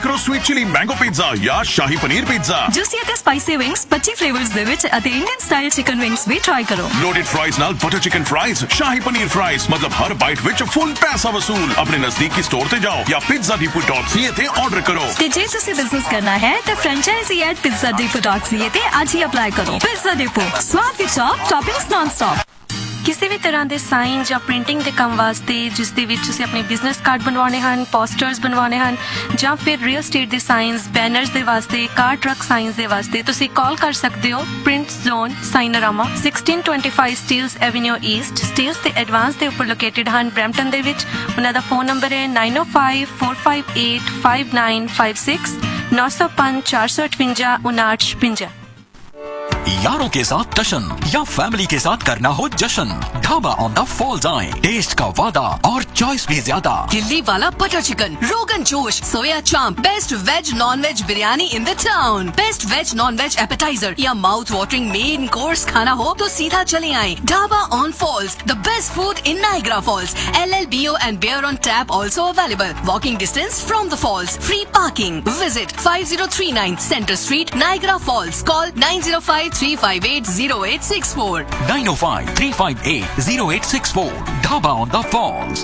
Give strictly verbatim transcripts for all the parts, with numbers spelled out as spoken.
Sweet chilli mango pizza या शाही paneer pizza, juicy ਅਤੇ spicy wings ਪੱਚੀ ਫਲੇਵਰਸ ਦੇ ਵਿੱਚ ਅਤੇ ਇੰਡੀਅਨ ਸਟਾਈਲ ਚਿਕਨ ਵਿੰਗਸ ਵੀ ਟਰਾਈ ਕਰੋ। ਲੋਡਡ ਫਰਾਈਜ਼ ਨਾਲ butter chicken fries, shahi paneer fries, ਮਤਲਬ ਹਰ ਬਾਈਟ ਵਿੱਚ ਫੁੱਲ ਪੈਸਾ ਵਸੂਲ। ਆਪਣੇ ਨਜ਼ਦੀਕੀ ਸਟੋਰ ਤੇ ਜਾਓ ਜਾਂ pizza depot dot c a ਤੇ ਆਰਡਰ ਕਰੋ। ਤੇ ਜੇ ਤੁਸੀਂ ਬਿਜ਼ਨਸ ਕਰਨਾ ਹੈ ਤਾਂ franchisee at pizza depot dot c a ਤੇ ਅੱਜ ਹੀ ਅਪਲਾਈ ਕਰੋ। Pizza Depot, ਸਵਾਦ ਦੀ ਸ਼ਾਪ, ਟੌਪਿੰਗਸ ਨਾਨ ਸਟਾਪ। ਕਿਸੇ ਵੀ ਤਰ੍ਹਾਂ ਦੇ ਸਾਈਨ ਜਾਂ ਪ੍ਰਿੰਟਿੰਗ ਦੇ ਕੰਮ ਵਾਸਤੇ ਜਿਸ ਦੇ ਵਿੱਚ ਤੁਸੀਂ ਆਪਣੇ ਬਿਜ਼ਨਸ ਕਾਰਡ ਬਣਵਾਉਣੇ ਹਨ, ਪੋਸਟਰਸ ਬਣਵਾਉਣੇ ਹਨ ਜਾਂ ਫਿਰ ਰੀਅਲ estate ਦੇ ਸਾਈਨਸ, ਬੈਨਰਸ ਦੇ ਵਾਸਤੇ, ਕਾਰ ਟਰੱਕ ਸਾਈਨਸ ਦੇ ਵਾਸਤੇ ਤੁਸੀਂ ਕਾਲ ਕਰ ਸਕਦੇ ਹੋ print zone ਸਾਈਨਰਾਮਾ sixteen twenty-five Steeles avenue East, Steeles ਤੇ ਐਡਵਾਂਸ ਦੇ ਉੱਪਰ ਲੋਕੇਟਡ ਹਨ ਬਰੈਂਪਟਨ ਦੇ ਵਿੱਚ। ਉਹਨਾਂ ਦਾ ਫੋਨ ਨੰਬਰ ਹੈ nine oh five four five eight five nine five six नौ सौ पाँच चार सौ अठवंजा उनाठ छप्पन। यारों के साथ टशन या फैमिली के साथ करना हो जश्न, ढाबा ऑन द फॉल्स आए। टेस्ट का वादा और चॉइस भी ज्यादा। दिल्ली वाला butter chicken, rogan josh, soya chaap, best veg non veg biryani in the town, best veg non veg appetiser या माउथ वाटरिंग मेन कोर्स खाना हो तो सीधा चले आए dhaba on false, the best food in Niagara Falls. L L B O and beer on tap also available. Walking distance from the falls. Free parking. Visit five oh three nine Center Street, Niagara Falls. Call nine oh five three five eight oh eight six four. nine oh five three five eight oh eight six four. Dhaba on the Falls.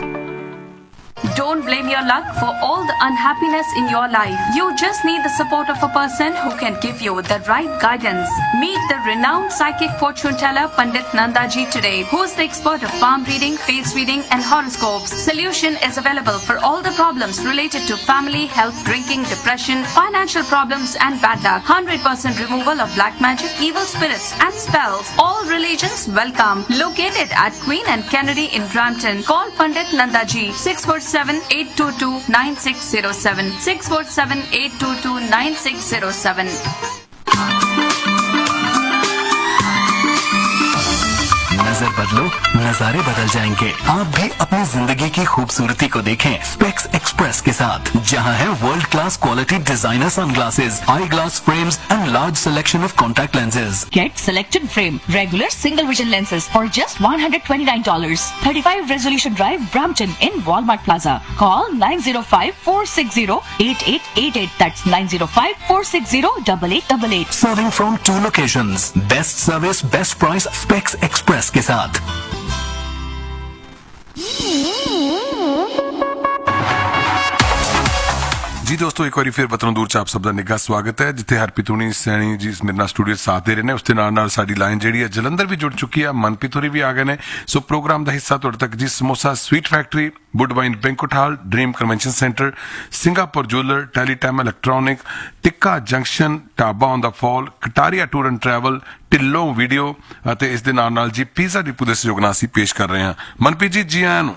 Don't blame your luck for all the unhappiness in your life. You just need the support of a person who can give you the right guidance. Meet the renowned psychic fortune teller Pandit Nandaji today, who is the expert of palm reading, face reading and horoscopes. Solution is available for all the problems related to family, health, drinking, depression, financial problems and bad luck. one hundred percent removal of black magic, evil spirits and spells. All religions welcome. Located at Queen and Kennedy in Brampton. Call Pandit Nandaji six four seven eight two two nine six zero seven six four seven eight two two nine six zero seven। नजर बदलो, नजारे बदल जाएंगे। आप भी अपनी जिंदगी की खूबसूरती को देखें स्पेक्स एक्सप्रेस के साथ, जहां है world class quality designer sunglasses, I glass frames and large selection of contact lenses. Get selected frame, regular single vision lenses for just one hundred twenty-nine dollars. thirty-five Resolution Drive, Brampton in Walmart Plaza. Call nine oh five four six oh eight eight eight eight. That's nine oh five four six oh eight eight eight eight. Serving from two locations. Best service, best price, Specs Express के साथ। जी दोस्तों, एक बार फिर बतन दूर च आप सब का निੱਘਾ स्वागत है। जिथे हरप्रीत हुणी सैनी जी मेरे नाल स्टूडियो साथ दे रहे हैं, उसके नाल नाल साडी लाइन जिहड़ी है जलंधर भी जुड़ चुकी है, मनप्रीत होरी भी आ गए हैं। सो प्रोग्राम का हिस्सा तुहाडे तक जी samosa sweet factory, वुडवाइन banquet hall, dream convention centre, Singapore jeweller, टेलीटाइम electronic, tikka junction, dhaba on the fall, Kataria tour and travel, Dhillon video ਅਤੇ ਇਸ ਦੇ ਨਾਲ ਨਾਲ ਜੀ ਪੀਜ਼ਾ ਡਿਪੂ ਦੇ ਸਹਿਯੋਗ ਨਾਲ ਅਸੀਂ ਪੇਸ਼ ਕਰ ਰਹੇ ਹਾਂ। ਮਨਪ੍ਰੀਤ ਜੀ, ਜੀ ਆਇਆਂ ਨੂੰ।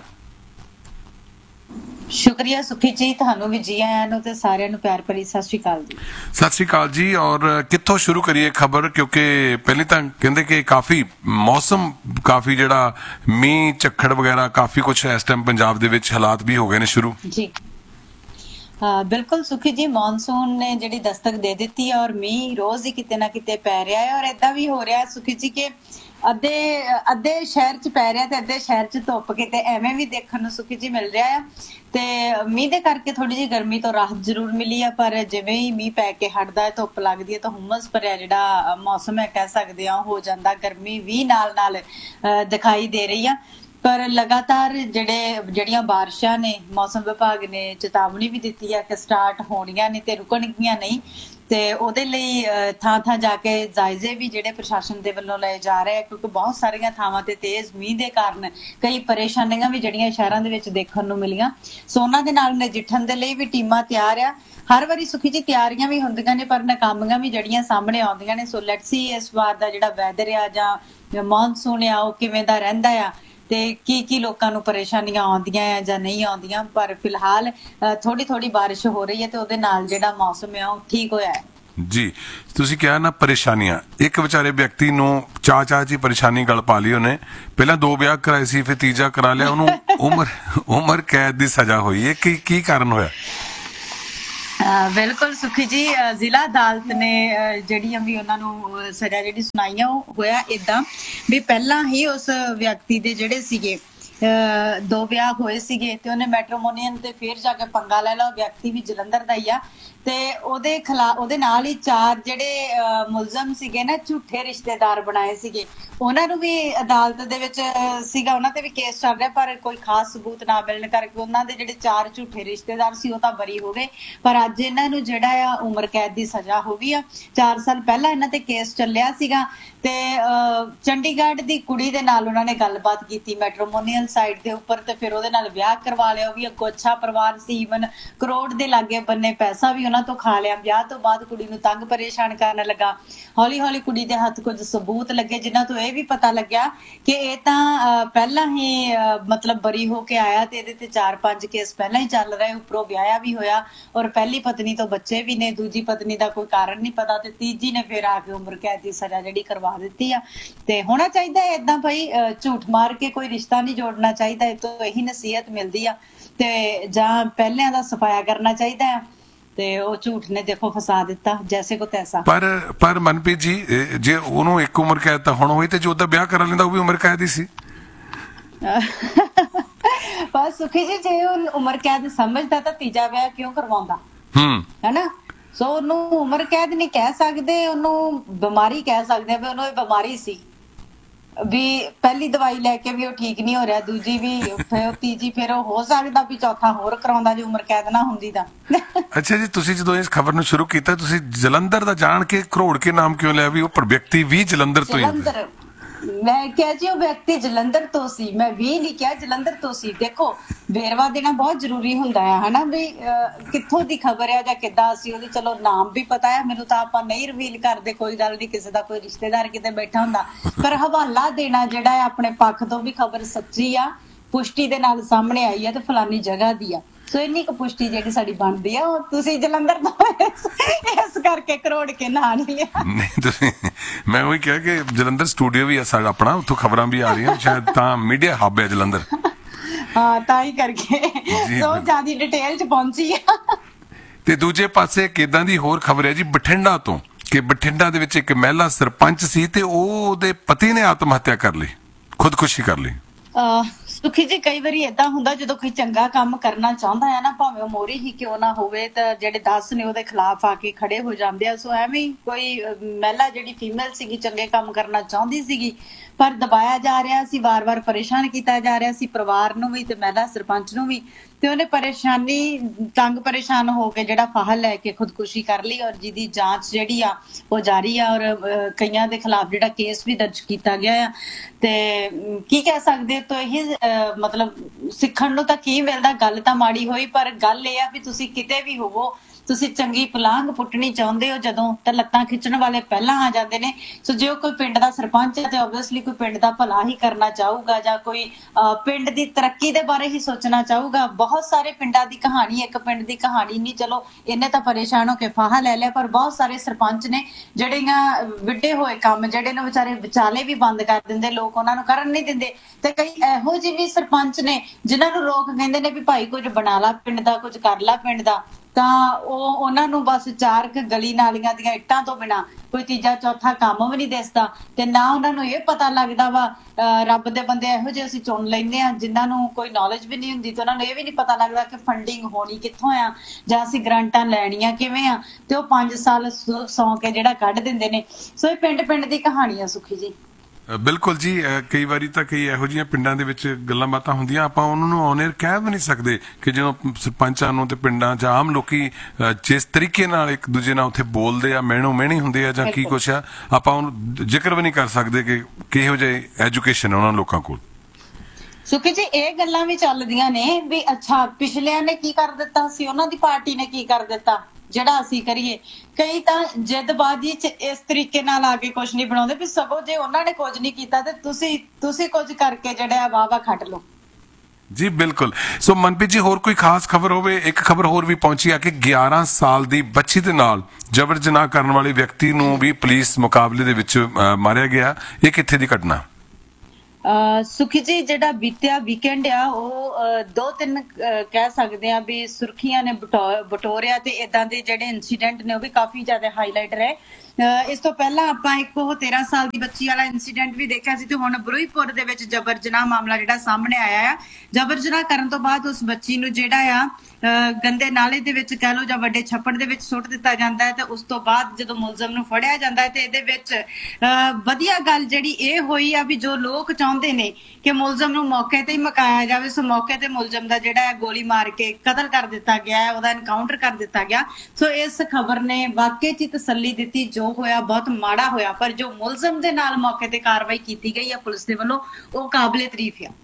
शुक्रिया सुखी जी, ਤੁਹਾਨੂੰ ਵੀ ਜੀ ਆਇਆਂ ਨੂੰ ਤੇ ਸਾਰਿਆਂ ਨੂੰ ਪਿਆਰ ਭਰੀ ਸਤਿ ਸ਼੍ਰੀ ਅਕਾਲ ਜੀ। ਸਤਿ ਸ਼੍ਰੀ ਅਕਾਲ ਜੀ। ਔਰ ਕਿੱਥੋਂ ਸ਼ੁਰੂ ਕਰੀਏ ਖਬਰ, ਕਿਉਂਕਿ ਪਹਿਲੇ ਤਾਂ ਕਹਿੰਦੇ ਕਿ ਕਾਫੀ ਮੌਸਮ ਕਾਫੀ ਜਿਹੜਾ ਮੀਂਹ ਝੱਖੜ ਵਗੈਰਾ ਕਾਫੀ ਕੁਝ ਇਸ ਟਾਈਮ ਪੰਜਾਬ ਦੇ ਵਿੱਚ ਹਾਲਾਤ ਵੀ ਹੋ ਗਏ ਨੇ ਸ਼ੁਰੂ ਜੀ। ਹਾਂ ਬਿਲਕੁਲ ਸੁਖੀ ਜੀ, ਮੌਨਸੂਨ ਨੇ ਜਿਹੜੀ ਦਸਤਕ ਦੇ ਦਿੱਤੀ ਹੈ ਔਰ ਮੀਂਹ ਰੋਜ਼ ਹੀ ਕਿਤੇ ਨਾ ਕਿਤੇ ਪੈ ਰਿਹਾ ਹੈ। ਔਰ ਏਦਾਂ ਵੀ ਹੋ ਰਿਹਾ ਸੁਖੀ ਜੀ ਕਿ ਅੱਧੇ ਅੱਧੇ ਸ਼ਹਿਰ ਚ ਪੈ ਰਿਹਾ ਤੇ ਅੱਧੇ ਸ਼ਹਿਰ ਚ ਧੁੱਪ ਕਿਤੇ ਐਵੇਂ ਵੀ ਦੇਖਣ ਨੂੰ ਸੁਖੀ ਜੀ ਮਿਲ ਰਿਹਾ ਆ। ਤੇ ਮੀਂਹ ਦੇ ਕਰਕੇ ਥੋੜੀ ਜਿਹੀ ਗਰਮੀ ਤੋਂ ਰਾਹਤ ਜ਼ਰੂਰ ਮਿਲੀ ਆ, ਪਰ ਜਿਵੇਂ ਹੀ ਮੀਂਹ ਪੈ ਕੇ ਹਟਦਾ ਹੈ, ਧੁੱਪ ਲੱਗਦੀ ਹੈ ਤਾਂ ਹੁਮਸ ਭਰਿਆ ਜਿਹੜਾ ਮੌਸਮ ਹੈ ਕਹਿ ਸਕਦੇ ਆ ਹੋ ਜਾਂਦਾ। ਗਰਮੀ ਵੀ ਨਾਲ ਨਾਲ ਦਿਖਾਈ ਦੇ ਰਹੀ ਆ, ਪਰ ਲਗਾਤਾਰ ਜਿਹੜੇ ਜਿਹੜੀਆਂ ਬਾਰਿਸ਼ਾਂ ਨੇ ਮੌਸਮ ਵਿਭਾਗ ਨੇ ਚੇਤਾਵਨੀ ਵੀ ਦਿੱਤੀ ਹੈ ਕਿ ਸਟਾਰਟ ਹੋਣੀਆਂ ਨੇ ਤੇ ਰੁਕਣਗੀਆਂ ਨਹੀਂ। ਤੇ ਉਹਦੇ ਲਈ ਥਾਂ ਥਾਂ ਜਾ ਕੇ ਜਾਇਜ਼ੇ ਵੀ ਜਿਹੜੇ ਪ੍ਰਸ਼ਾਸਨ ਦੇ ਵੱਲੋਂ ਲਏ ਜਾ ਰਹੇ ਆ, ਕਿਉਂਕਿ ਬਹੁਤ ਸਾਰੀਆਂ ਥਾਵਾਂ ਤੇ ਤੇਜ਼ ਮੀਂਹ ਦੇ ਕਾਰਨ ਕਈ ਪਰੇਸ਼ਾਨੀਆਂ ਵੀ ਜਿਹੜੀਆਂ ਸ਼ਹਿਰਾਂ ਦੇ ਵਿੱਚ ਦੇਖਣ ਨੂੰ ਮਿਲੀਆਂ। ਸੋ ਉਹਨਾਂ ਦੇ ਨਾਲ ਨਜਿੱਠਣ ਦੇ ਲਈ ਵੀ ਟੀਮਾਂ ਤਿਆਰ ਆ। ਹਰ ਵਾਰੀ ਸੁਖੀ ਜੀ ਤਿਆਰੀਆਂ ਵੀ ਹੁੰਦੀਆਂ ਨੇ ਪਰ ਨਾਕਾਮੀਆਂ ਵੀ ਜਿਹੜੀਆਂ ਸਾਹਮਣੇ ਆਉਂਦੀਆਂ ਨੇ। ਸੋ ਲੈਟਸ ਸੀ ਇਸ ਵਾਰ ਦਾ ਜਿਹੜਾ ਵੈਦਰ ਆ ਜਾਂ ਮੌਨਸੂਨ ਆ ਉਹ ਕਿਵੇਂ ਦਾ ਰਹਿੰਦਾ ਆ ਤੇ ਕੀ ਕੀ ਲੋਕਾਂ ਨੂੰ ਪਰੇਸ਼ਾਨੀਆਂ ਆਉਂਦੀਆਂ ਆ ਜਾਂ ਨਹੀਂ ਆਉਂਦੀਆਂ। ਪਰ ਫਿਲਹਾਲ ਥੋੜੀ ਥੋੜੀ ਬਾਰਿਸ਼ ਹੋ ਰਹੀ ਹੈ ਤੇ ਉਹਦੇ ਨਾਲ ਜਿਹੜਾ ਮੌਸਮ ਹੈ ਉਹ ਠੀਕ ਹੋਇਆ ਹੈ ਜੀ। ਤੁਸੀਂ ਕਿਹਾ ਨਾ ਪਰੇਸ਼ਾਨੀਆਂ, ਇੱਕ ਵਿਚਾਰੇ ਵਿਅਕਤੀ ਨੂੰ ਚਾਹ ਚਾਹ ਚ ਪਰੇਸ਼ਾਨੀ ਗਲ ਪਾ ਲਈ। ਉਹਨੇ ਪਹਿਲਾਂ ਦੋ ਵਿਆਹ ਕਰਾਏ ਸੀ, ਫਿਰ ਤੀਜਾ ਕਰਾ ਲਿਆ, ਉਹਨੂੰ ਉਮਰ ਉਮਰ ਕੈਦ ਦੀ ਸਜ਼ਾ ਹੋਈ ਹੈ। ਕੀ ਕੀ ਕਾਰਨ ਹੋਇਆ? ਬਿਲਕੁਲ ਸੁਖੀ ਜੀ, ਜ਼ਿਲ੍ਹਾ ਅਦਾਲਤ ਨੇ ਜਿਹੜੀਆਂ ਵੀ ਉਹਨਾਂ ਨੂੰ ਸਜ਼ਾ ਜਿਹੜੀ ਸੁਣਾਈ ਆ ਉਹ ਹੋਇਆ ਏਦਾਂ ਵੀ ਪਹਿਲਾਂ ਹੀ ਉਸ ਵਿਅਕਤੀ ਦੇ ਜਿਹੜੇ ਸੀਗੇ ਦੋ ਵਿਆਹ ਹੋਏ ਸੀਗੇ ਤੇ ਉਹਨੇ ਮੈਟਰੋਮੋਨੀਅਲ ਤੇ ਫਿਰ ਜਾ ਕੇ ਪੰਗਾ ਲੈ ਲਿਆ। ਵਿਅਕਤੀ ਵੀ ਜਲੰਧਰ ਦਾ ਹੀ ਆ ਤੇ ਉਹਦੇ ਖਿਲਾਫ ਉਹਦੇ ਨਾਲ ਹੀ ਚਾਰ ਜਿਹੜੇ ਮੁਲਜ਼ਮ ਸੀਗੇ ਨਾ ਝੂਠੇ ਰਿਸ਼ਤੇਦਾਰ ਬਣਾਏ ਸੀਗੇ, ਉਹਨਾਂ ਨੂੰ ਵੀ ਅਦਾਲਤ ਦੇ ਵਿੱਚ ਸੀਗਾ, ਉਹਨਾਂ ਤੇ ਵੀ ਕੇਸ ਚੱਲ ਰਿਹਾ, ਪਰ ਕੋਈ ਖਾਸ ਸਬੂਤ ਨਾ ਮਿਲਣ ਕਰਕੇ ਉਹਨਾਂ ਦੇ ਜਿਹੜੇ ਚਾਰ ਝੂਠੇ ਰਿਸ਼ਤੇਦਾਰ ਸੀ ਉਹ ਤਾਂ ਬਰੀ ਹੋ ਗਏ। ਪਰ ਅੱਜ ਇਹਨਾਂ ਨੂੰ ਜਿਹੜਾ ਆ ਉਮਰ ਕੈਦ ਦੀ ਸਜ਼ਾ ਹੋ ਗਈ ਆ। ਚਾਰ ਸਾਲ ਪਹਿਲਾਂ ਇਹਨਾਂ ਤੇ ਕੇਸ ਚੱਲਿਆ ਸੀਗਾ ਤੇ ਚੰਡੀਗੜ੍ਹ ਦੀ ਕੁੜੀ ਦੇ ਨਾਲ ਉਹਨਾਂ ਨੇ ਗੱਲਬਾਤ ਕੀਤੀ ਮੈਟਰੋਮੋਨੀਅਲ ਸਾਈਟ ਦੇ ਉੱਪਰ ਤੇ ਫਿਰ ਉਹਦੇ ਨਾਲ ਵਿਆਹ ਕਰਵਾ ਲਿਆ। ਉਹ ਵੀ ਅੱਗੋਂ ਅੱਛਾ ਪਰਿਵਾਰ ਸੀ, ਈਵਨ ਕਰੋੜ ਦੇ ਲਾਗੇ ਬੰਨੇ ਪੈਸਾ ਵੀ ਉਹਨਾਂ ਤੋਂ ਖਾ ਲਿਆ। ਵਿਆਹ ਤੋਂ ਬਾਅਦ ਕੁੜੀ ਨੂੰ ਤੰਗ ਪਰੇਸ਼ਾਨ ਕਰਨ ਲੱਗਾ। ਹੌਲੀ ਹੌਲੀ ਕੁੜੀ ਦੇ ਹੱਥ ਕੁਝ ਸਬੂਤ ਲੱਗੇ ਜਿਨ੍ਹਾਂ ਤੋਂ ਇਹ ਵੀ ਪਤਾ ਲੱਗਿਆ ਕਿ ਇਹ ਤਾਂ ਪਹਿਲਾਂ ਹੀ ਮਤਲਬ ਬਰੀ ਹੋ ਕੇ ਆਇਆ ਤੇ ਇਹਦੇ ਤੇ ਚਾਰ ਪੰਜ ਕੇਸ ਪਹਿਲਾਂ ਹੀ ਚੱਲ ਰਹੇ, ਉੱਪਰੋਂ ਵਿਆਹਿਆ ਵੀ ਹੋਇਆ ਔਰ ਪਹਿਲੀ ਪਤਨੀ ਤੋਂ ਬੱਚੇ ਵੀ ਨੇ, ਦੂਜੀ ਪਤਨੀ ਦਾ ਕੋਈ ਕਾਰਨ ਨਹੀਂ ਪਤਾ ਤੇ ਤੀਜੀ ਨੇ ਫਿਰ ਆ ਕੇ ਉਮਰ ਕੈਦ ਦੀ ਸਜ਼ਾ ਜਿਹੜੀ ਕਰਵਾ ਦਿੱਤੀ ਆ। ਤੇ ਹੋਣਾ ਚਾਹੀਦਾ ਏਦਾਂ ਭਾਈ, ਝੂਠ ਮਾਰ ਕੇ ਕੋਈ ਰਿਸ਼ਤਾ ਨਹੀਂ ਜੋੜਨਾ ਚਾਹੀਦਾ। ਇਹ ਤੋਂ ਇਹੀ ਨਸੀਹਤ ਮਿਲਦੀ ਆ ਤੇ ਜਾਂ ਪਹਿਲਿਆਂ ਦਾ ਸਫਾਇਆ ਕਰਨਾ ਚਾਹੀਦਾ ਆ। ਤੇ ਉਹ ਝੂਠ ਨੇ ਦੇਖੋ ਫਸਾ ਦਿੱਤਾ ਜੈਸੇ ਕੋ ਤੈਸਾ। ਪਰ ਪਰ ਮਨਪ੍ਰੀਤ ਜੀ ਜੇ ਉਹਨੂੰ ਇੱਕ ਉਮਰ ਕੈਦ ਤਾਂ ਹੁਣ ਹੋਈ ਤੇ ਜੋ ਉਹਦਾ ਵਿਆਹ ਕਰ ਲੈਂਦਾ ਉਹ ਵੀ ਉਮਰ ਕੈਦ ਹੀ ਸੀ। ਬਸ ਸੁਖੀ ਜੀ ਜੇ ਉਹ ਉਮਰ ਕੈਦ ਸਮਝਦਾ ਤਾਂ ਤੀਜਾ ਵਿਆਹ ਕਿਉਂ ਕਰਵਾਉਂਦਾ ਹੂੰ ਹੈਨਾ। ਸੋ ਉਹਨੂੰ ਉਮਰ ਕੈਦ ਨਹੀਂ ਕਹਿ ਸਕਦੇ, ਉਹਨੂੰ ਬਿਮਾਰੀ ਕਹਿ ਸਕਦੇ ਆ ਵੀ ਉਹਨੂੰ ਇਹ ਬਿਮਾਰੀ ਸੀ ਵੀ ਪਹਿਲੀ ਦਵਾਈ ਲੈ ਕੇ ਵੀ ਉਹ ਠੀਕ ਨਹੀਂ ਹੋ ਰਿਹਾ, ਦੂਜੀ ਵੀ ਫਿਰ ਤੀਜੀ ਫਿਰ ਉਹ ਹੋ ਸਕਦਾ ਵੀ ਚੌਥਾ ਹੋਰ ਕਰਾਉਂਦਾ ਜੇ ਉਮਰ ਕੈਦ ਨਾ ਹੁੰਦੀ ਤਾਂ। ਅੱਛਾ ਜੀ, ਤੁਸੀਂ ਜਦੋਂ ਇਸ ਖਬਰ ਨੂੰ ਸ਼ੁਰੂ ਕੀਤਾ ਤੁਸੀਂ ਜਲੰਧਰ ਦਾ ਜਾਣ ਕੇ ਕਰੋੜ ਕੇ ਨਾਮ ਕਿਉਂ ਲਿਆ ਵੀ ਉਹ ਪਰ ਵਿਅਕਤੀ ਵੀ ਜਲੰਧਰ ਤੋਂ ਹੀ ਜਲੰਧਰ ਮੈਂ ਕਿਹਾ ਜੀ ਉਹ ਵਿਅਕਤੀ ਜਲੰਧਰ ਤੋਂ ਸੀ, ਮੈਂ ਵੀ ਨਹੀਂ ਕਿਹਾ ਜਲੰਧਰ ਤੋਂ ਸੀ। ਦੇਖੋ ਵੇਰਵਾ ਦੇਣਾ ਬਹੁਤ ਜ਼ਰੂਰੀ ਹੁੰਦਾ ਹੈ ਹਨਾ ਵੀ ਕਿੱਥੋਂ ਦੀ ਖਬਰ ਹੈ ਜਾਂ ਕਿੱਦਾਂ ਸੀ ਉਹਦੀ, ਚਲੋ ਨਾਮ ਵੀ ਪਤਾ ਹੈ ਮੈਨੂੰ ਤਾਂ ਆਪਾਂ ਨਹੀਂ ਰਿਵੀਲ ਕਰਦੇ, ਕੋਈ ਗੱਲ ਨਹੀਂ, ਕਿਸੇ ਦਾ ਕੋਈ ਰਿਸ਼ਤੇਦਾਰ ਕਿਤੇ ਬੈਠਾ ਹੁੰਦਾ, ਪਰ ਹਵਾਲਾ ਦੇਣਾ ਜਿਹੜਾ ਹੈ ਆਪਣੇ ਪੱਖ ਤੋਂ ਵੀ ਖਬਰ ਸੱਚੀ ਆ, ਪੁਸ਼ਟੀ ਦੇ ਨਾਲ ਸਾਹਮਣੇ ਆਈ ਹੈ ਤੇ ਫਲਾਨੀ ਜਗ੍ਹਾ ਦੀ ਆ। ਸੋ ਇੰਨੀ ਕੁ ਪੁਸ਼ਟੀ ਜਿਹੜੀ ਸਾਡੀ ਬਣਦੀ ਆ, ਉਹ ਤੁਸੀਂ ਜਲੰਧਰ ਤੋਂ ਇਸ ਕਰਕੇ ਕਰੋੜ ਕੇ ਨਾਂ ਨਹੀਂ ਲਿਆ। ਨਹੀਂ ਤੁਸੀਂ ਮੈਂ ਉਹੀ ਕਿਹਾ ਕਿ ਜਲੰਧਰ ਸਟੂਡੀਓ ਵੀ ਆ ਸਾਡਾ ਆਪਣਾ, ਉੱਥੋਂ ਖਬਰਾਂ ਵੀ ਆ ਰਹੀਆਂ, ਸ਼ਾਇਦ ਤਾਂ ਮੀਡੀਆ ਹੱਬ ਹੈ ਜਲੰਧਰ। ਹਾਂ ਤਾਂ ਹੀ ਕਰਕੇ ਸੋ ਜ਼ਿਆਦਾ ਡਿਟੇਲ ਚ ਪਹੁੰਚੀ ਆ। ਤੇ ਦੂਜੇ ਪਾਸੇ ਇੱਕ ਏਦਾਂ ਦੀ ਹੋਰ ਖਬਰ ਹੈ ਜੀ ਬਠਿੰਡਾ ਤੋਂ ਕਿ ਬਠਿੰਡਾ ਦੇ ਵਿੱਚ ਇੱਕ ਮਹਿਲਾ ਸਰਪੰਚ ਸੀ ਤੇ ਉਹ ਉਹਦੇ ਪਤੀ ਨੇ ਆਤਮ ਹੱਤਿਆ ਕਰ ਲਈ, ਖੁਦਕੁਸ਼ੀ ਕਰ ਲਈ। ਸੁਖੀ ਜੀ ਕਈ ਵਾਰੀ ਏਦਾਂ ਹੁੰਦਾ ਜਦੋਂ ਕੋਈ ਚੰਗਾ ਕੰਮ ਕਰਨਾ ਚਾਹੁੰਦਾ ਹੈ ਨਾ, ਭਾਵੇਂ ਉਹ ਮੋਰੀ ਹੀ ਕਿਉਂ ਨਾ ਹੋਵੇ, ਤਾਂ ਜਿਹੜੇ ਦਸ ਨੇ ਉਹਦੇ ਖਿਲਾਫ ਆ ਕੇ ਖੜੇ ਹੋ ਜਾਂਦੇ ਆ। ਸੋ ਐਵੇਂ ਹੀ ਕੋਈ ਮਹਿਲਾ ਜਿਹੜੀ ਫੀਮੇਲ ਸੀਗੀ ਚੰਗੇ ਕੰਮ ਕਰਨਾ ਚਾਹੁੰਦੀ ਸੀਗੀ ਪਰ ਦਬਾਇਆ ਜਾ ਰਿਹਾ ਸੀ, ਵਾਰ-ਵਾਰ ਪਰੇਸ਼ਾਨ ਕੀਤਾ ਜਾ ਰਿਹਾ ਸੀ ਪਰਿਵਾਰ ਨੂੰ ਵੀ ਤੇ ਮਹਿਲਾ ਸਰਪੰਚ ਨੂੰ ਵੀ, ਤੇ ਉਹਨੇ ਪਰੇਸ਼ਾਨੀ ਤੰਗ ਪਰੇਸ਼ਾਨ ਹੋ ਕੇ ਜਿਹੜਾ ਫਾਹਾ ਲੈ ਕੇ ਖੁਦਕੁਸ਼ੀ ਕਰ ਲਈ ਔਰ ਜਿਹਦੀ ਜਾਂਚ ਜਿਹੜੀ ਆ ਉਹ ਜਾਰੀ ਆ ਔਰ ਕਈਆਂ ਦੇ ਖਿਲਾਫ ਜਿਹੜਾ ਕੇਸ ਵੀ ਦਰਜ ਕੀਤਾ ਗਿਆ ਆ। ਤੇ ਕੀ ਕਹਿ ਸਕਦੇ ਤੋਂ ਇਹ ਮਤਲਬ ਸਿੱਖਣ ਨੂੰ ਤਾਂ ਕੀ ਮਿਲਦਾ, ਗੱਲ ਤਾਂ ਮਾੜੀ ਹੋਈ ਪਰ ਗੱਲ ਇਹ ਆ ਵੀ ਤੁਸੀਂ ਕਿਤੇ ਵੀ ਹੋਵੋ, ਤੁਸੀਂ ਚੰਗੀ ਪਲਾਂਘ ਪੁੱਟਣੀ ਚਾਹੁੰਦੇ ਹੋ ਜਦੋਂ ਤਾਂ ਲੱਤਾਂ ਖਿੱਚਣ ਵਾਲੇ ਪਹਿਲਾਂ ਆ ਜਾਂਦੇ ਨੇ। ਸੋ ਜੇ ਕੋਈ ਪਿੰਡ ਦਾ ਸਰਪੰਚ ਹੈ ਤੇ ਆਬਵੀਅਸਲੀ ਕੋਈ ਪਿੰਡ ਦਾ ਭਲਾ ਹੀ ਕਰਨਾ ਚਾਹੂਗਾ ਜਾਂ ਕੋਈ ਪਿੰਡ ਦੀ ਤਰੱਕੀ ਦੇ ਬਾਰੇ ਹੀ ਸੋਚਣਾ ਚਾਹੂਗਾ। ਬਹੁਤ ਸਾਰੇ ਪਿੰਡਾਂ ਦੀ ਕਹਾਣੀ, ਇੱਕ ਪਿੰਡ ਦੀ ਕਹਾਣੀ ਨਹੀਂ, ਚਲੋ ਇਹਨੇ ਤਾਂ ਪਰੇਸ਼ਾਨ ਹੋ ਕੇ ਫਾਹਾ ਲੈ ਲਿਆ, ਪਰ ਬਹੁਤ ਸਾਰੇ ਸਰਪੰਚ ਨੇ ਜਿਹੜੀਆਂ ਵਿੱਢੇ ਹੋਏ ਕੰਮ ਜਿਹੜੇ ਨੇ ਵਿਚਾਰੇ ਵਿਚਾਲੇ ਵੀ ਬੰਦ ਕਰ ਦਿੰਦੇ, ਲੋਕ ਉਹਨਾਂ ਨੂੰ ਕਰਨ ਨਹੀਂ ਦਿੰਦੇ। ਤੇ ਕਈ ਇਹੋ ਜਿਹੇ ਵੀ ਸਰਪੰਚ ਨੇ ਜਿਨ੍ਹਾਂ ਨੂੰ ਲੋਕ ਕਹਿੰਦੇ ਨੇ ਵੀ ਭਾਈ ਕੁਝ ਬਣਾ ਲਾ ਪਿੰਡ ਦਾ, ਕੁਝ ਕਰ ਲਾ ਪਿੰਡ ਦਾ, ਤਾਂ ਉਹ ਉਹਨਾਂ ਨੂੰ ਬਸ ਚਾਰ ਕੁ ਗਲੀ ਨਾਲੀਆਂ ਦੀਆਂ ਇੱਟਾਂ ਤੋਂ ਬਿਨਾਂ ਕੋਈ ਤੀਜਾ ਚੌਥਾ ਕੰਮ ਵੀ ਨਹੀਂ ਦਿਸਦਾ। ਤੇ ਨਾ ਉਹਨਾਂ ਨੂੰ ਇਹ ਪਤਾ ਲੱਗਦਾ ਵਾ, ਰੱਬ ਦੇ ਬੰਦੇ ਇਹੋ ਜਿਹੇ ਅਸੀਂ ਚੁਣ ਲੈਂਦੇ ਆ ਜਿਨ੍ਹਾਂ ਨੂੰ ਕੋਈ ਨੌਲੇਜ ਵੀ ਨਹੀਂ ਹੁੰਦੀ ਤੇ ਉਹਨਾਂ ਨੂੰ ਇਹ ਵੀ ਨਹੀਂ ਪਤਾ ਲੱਗਦਾ ਕਿ ਫੰਡਿੰਗ ਹੋਣੀ ਕਿੱਥੋਂ ਆ ਜਾਂ ਅਸੀਂ ਗ੍ਰਾਂਟਾਂ ਲੈਣੀਆਂ ਕਿਵੇਂ ਆ, ਤੇ ਉਹ ਪੰਜ ਸਾਲ ਸੌਂ ਕੇ ਜਿਹੜਾ ਕੱਢ ਦਿੰਦੇ ਨੇ। ਸੋ ਇਹ ਪਿੰਡ ਪਿੰਡ ਦੀ ਕਹਾਣੀ ਆ ਸੁਖੀ ਜੀ। ਬਿਲਕੁਲ ਜੀ, ਕਈ ਵਾਰੀ ਤਾਂ ਕਈ ਇਹੋ ਜਿਹੀਆਂ ਪਿੰਡਾਂ ਦੇ ਵਿੱਚ ਗੱਲਾਂ ਬਾਤਾਂ ਹੁੰਦੀਆਂ, ਆਪਾਂ ਉਹਨਾਂ ਨੂੰ ਔਨ ਏਅਰ ਕਹਿ ਵੀ ਨਹੀਂ ਸਕਦੇ ਕਿ ਜਦੋਂ ਸਰਪੰਚਾਂ ਨੂੰ ਤੇ ਪਿੰਡਾਂ 'ਚ ਆਮ ਲੋਕੀ ਜਿਸ ਤਰੀਕੇ ਨਾਲ ਇੱਕ ਦੂਜੇ ਨਾਲ ਉੱਥੇ ਬੋਲਦੇ ਆ, ਮਹਿਣੋ ਮਹਿਣੀ ਹੁੰਦੇ ਆ ਜਾਂ ਕੀ ਕੁਛ ਆ, ਆਪਾਂ ਉਹਨੂੰ ਜ਼ਿਕਰ ਵੀ ਨਹੀਂ ਕਰ ਸਕਦੇ ਕਿ ਕਿਹੋ ਜਿਹੀ ਐਜੂਕੇਸ਼ਨ ਉਹਨਾਂ ਲੋਕਾਂ ਕੋਲ। ਸੁਖੀ ਜੀ ਇਹ ਗੱਲਾਂ ਵੀ ਚੱਲਦੀਆਂ ਨੇ ਵੀ ਅੱਛਾ ਪਿਛਲਿਆਂ ਨੇ ਕੀ ਕਰ ਦਿੱਤਾ ਸੀ, ਉਹਨਾਂ ਦੀ ਪਾਰਟੀ ਨੇ ਕੀ ਕਰ ਦਿੱਤਾ ਜਿਹੜਾ ਅਸੀਂ ਕਰੀਏ। ਕਈ ਤਾਂ ਜਿੱਦਬਾਜ਼ੀ ਚ ਇਸ ਤਰੀਕੇ ਨਾਲ ਆ ਕੇ ਕੁਝ ਨਹੀਂ ਬਣਾਉਂਦੇ ਵੀ ਸਗੋਂ ਜੇ ਉਹਨਾਂ ਨੇ ਕੁਝ ਨਹੀਂ ਕੀਤਾ ਤੇ ਤੁਸੀਂ ਤੁਸੀਂ ਕੁਝ ਕਰਕੇ ਜਿਹੜਾ ਵਾਹ ਵਾਹ ਖੱਟ ਲਓ। ਜੀ ਬਿਲਕੁਲ। ਸੋ ਮਨਪ੍ਰੀਤ ਜੀ ਹੋਰ ਕੋਈ ਖਾਸ ਖਬਰ ਹੋਵੇ? ਇੱਕ ਖਬਰ ਹੋਰ ਵੀ ਪਹੁੰਚੀ ਆ ਕਿ ਗਿਆਰਾਂ ਸਾਲ ਦੀ ਬੱਚੀ ਦੇ ਨਾਲ ਜਬਰ ਜਨਾਹ ਕਰਨ ਵਾਲੇ ਵਿਅਕਤੀ ਨੂੰ ਵੀ ਪੁਲਿਸ ਮੁਕਾਬਲੇ ਦੇ ਵਿੱਚ ਮਾਰਿਆ ਗਿਆ। ਇਹ ਕਿੱਥੇ ਦੀ ਘਟਨਾ? ਸੁਖੀ ਜੀ ਜਿਹੜਾ ਬੀਤਿਆ ਵੀਕਐਂਡ ਆ ਉਹ ਦੋ ਤਿੰਨ ਕਹਿ ਸਕਦੇ ਆ ਵੀ ਸੁਰਖੀਆਂ ਨੇ ਬਟੋਰਿਆ ਤੇ ਏਦਾਂ ਦੇ ਜਿਹੜੇ ਇਨਸੀਡੈਂਟ ਨੇ ਉਹ ਵੀ ਕਾਫੀ ਜ਼ਿਆਦਾ ਹਾਈਲਾਈਟ ਰਹੇ। ਇਸ ਤੋਂ ਪਹਿਲਾਂ ਆਪਾਂ ਇੱਕ ਉਹ ਤੇਰਾਂ ਸਾਲ ਦੀ ਬੱਚੀ ਵਾਲਾ ਇਨਸੀਡੈਂਟ ਵੀ ਦੇਖਿਆ ਸੀ ਤੇ ਹੁਣ ਬਰੂਈਪੁਰ ਦੇ ਵਿੱਚ ਜਬਰ ਜਨਾਹ ਮਾਮਲਾ ਜਿਹੜਾ ਸਾਹਮਣੇ ਆਇਆ ਆ। ਜਬਰ ਜਨਾਹ ਕਰਨ ਤੋਂ ਬਾਅਦ ਉਸ ਬੱਚੀ ਨੂੰ ਜਿਹੜਾ ਆ ਗੰਦੇ ਨਾਲੇ ਦੇ ਵਿੱਚ ਕਹਿ ਲਓ ਜਾਂ ਵੱਡੇ ਛੱਪੜ ਦੇ ਵਿੱਚ ਸੁੱਟ ਦਿੱਤਾ ਜਾਂਦਾ ਹੈ ਤੇ ਉਸ ਤੋਂ ਬਾਅਦ ਜਦੋਂ ਮੁਲਜ਼ਮ ਨੂੰ ਫੜਿਆ ਜਾਂਦਾ ਹੈ ਤੇ ਇਹਦੇ ਵਿੱਚ ਵਧੀਆ ਗੱਲ ਜਿਹੜੀ ਇਹ ਹੋਈ ਆ ਵੀ ਜੋ ਲੋਕ ਚਾਹੁੰਦੇ ਨੇ ਕਿ ਮੁਲਜ਼ਮ ਨੂੰ ਮੌਕੇ ਤੇ ਹੀ ਮੁਕਾਇਆ ਜਾਵੇ, ਸੋ ਮੌਕੇ ਤੇ ਮੁਲਜ਼ਮ ਦਾ ਜਿਹੜਾ ਹੈ ਗੋਲੀ ਮਾਰ ਕੇ ਕਤਲ ਕਰ ਦਿੱਤਾ ਗਿਆ ਹੈ, ਉਹਦਾ ਐਨਕਾਊਂਟਰ ਕਰ ਦਿੱਤਾ ਗਿਆ। ਸੋ ਇਸ ਖਬਰ ਨੇ ਵਾਕਈ ਚ ਤਸੱਲੀ ਦਿੱਤੀ, ਜੋ ਹੋਇਆ ਬਹੁਤ ਮਾੜਾ ਹੋਇਆ, ਪਰ ਜੋ ਮੁਲਜ਼ਮ ਦੇ ਨਾਲ ਮੌਕੇ ਤੇ ਕਾਰਵਾਈ ਕੀਤੀ ਗਈ ਹੈ ਪੁਲਿਸ ਦੇ ਵੱਲੋਂ ਉਹ ਕਾਬਲੇ ਤਾਰੀਫ ਆ।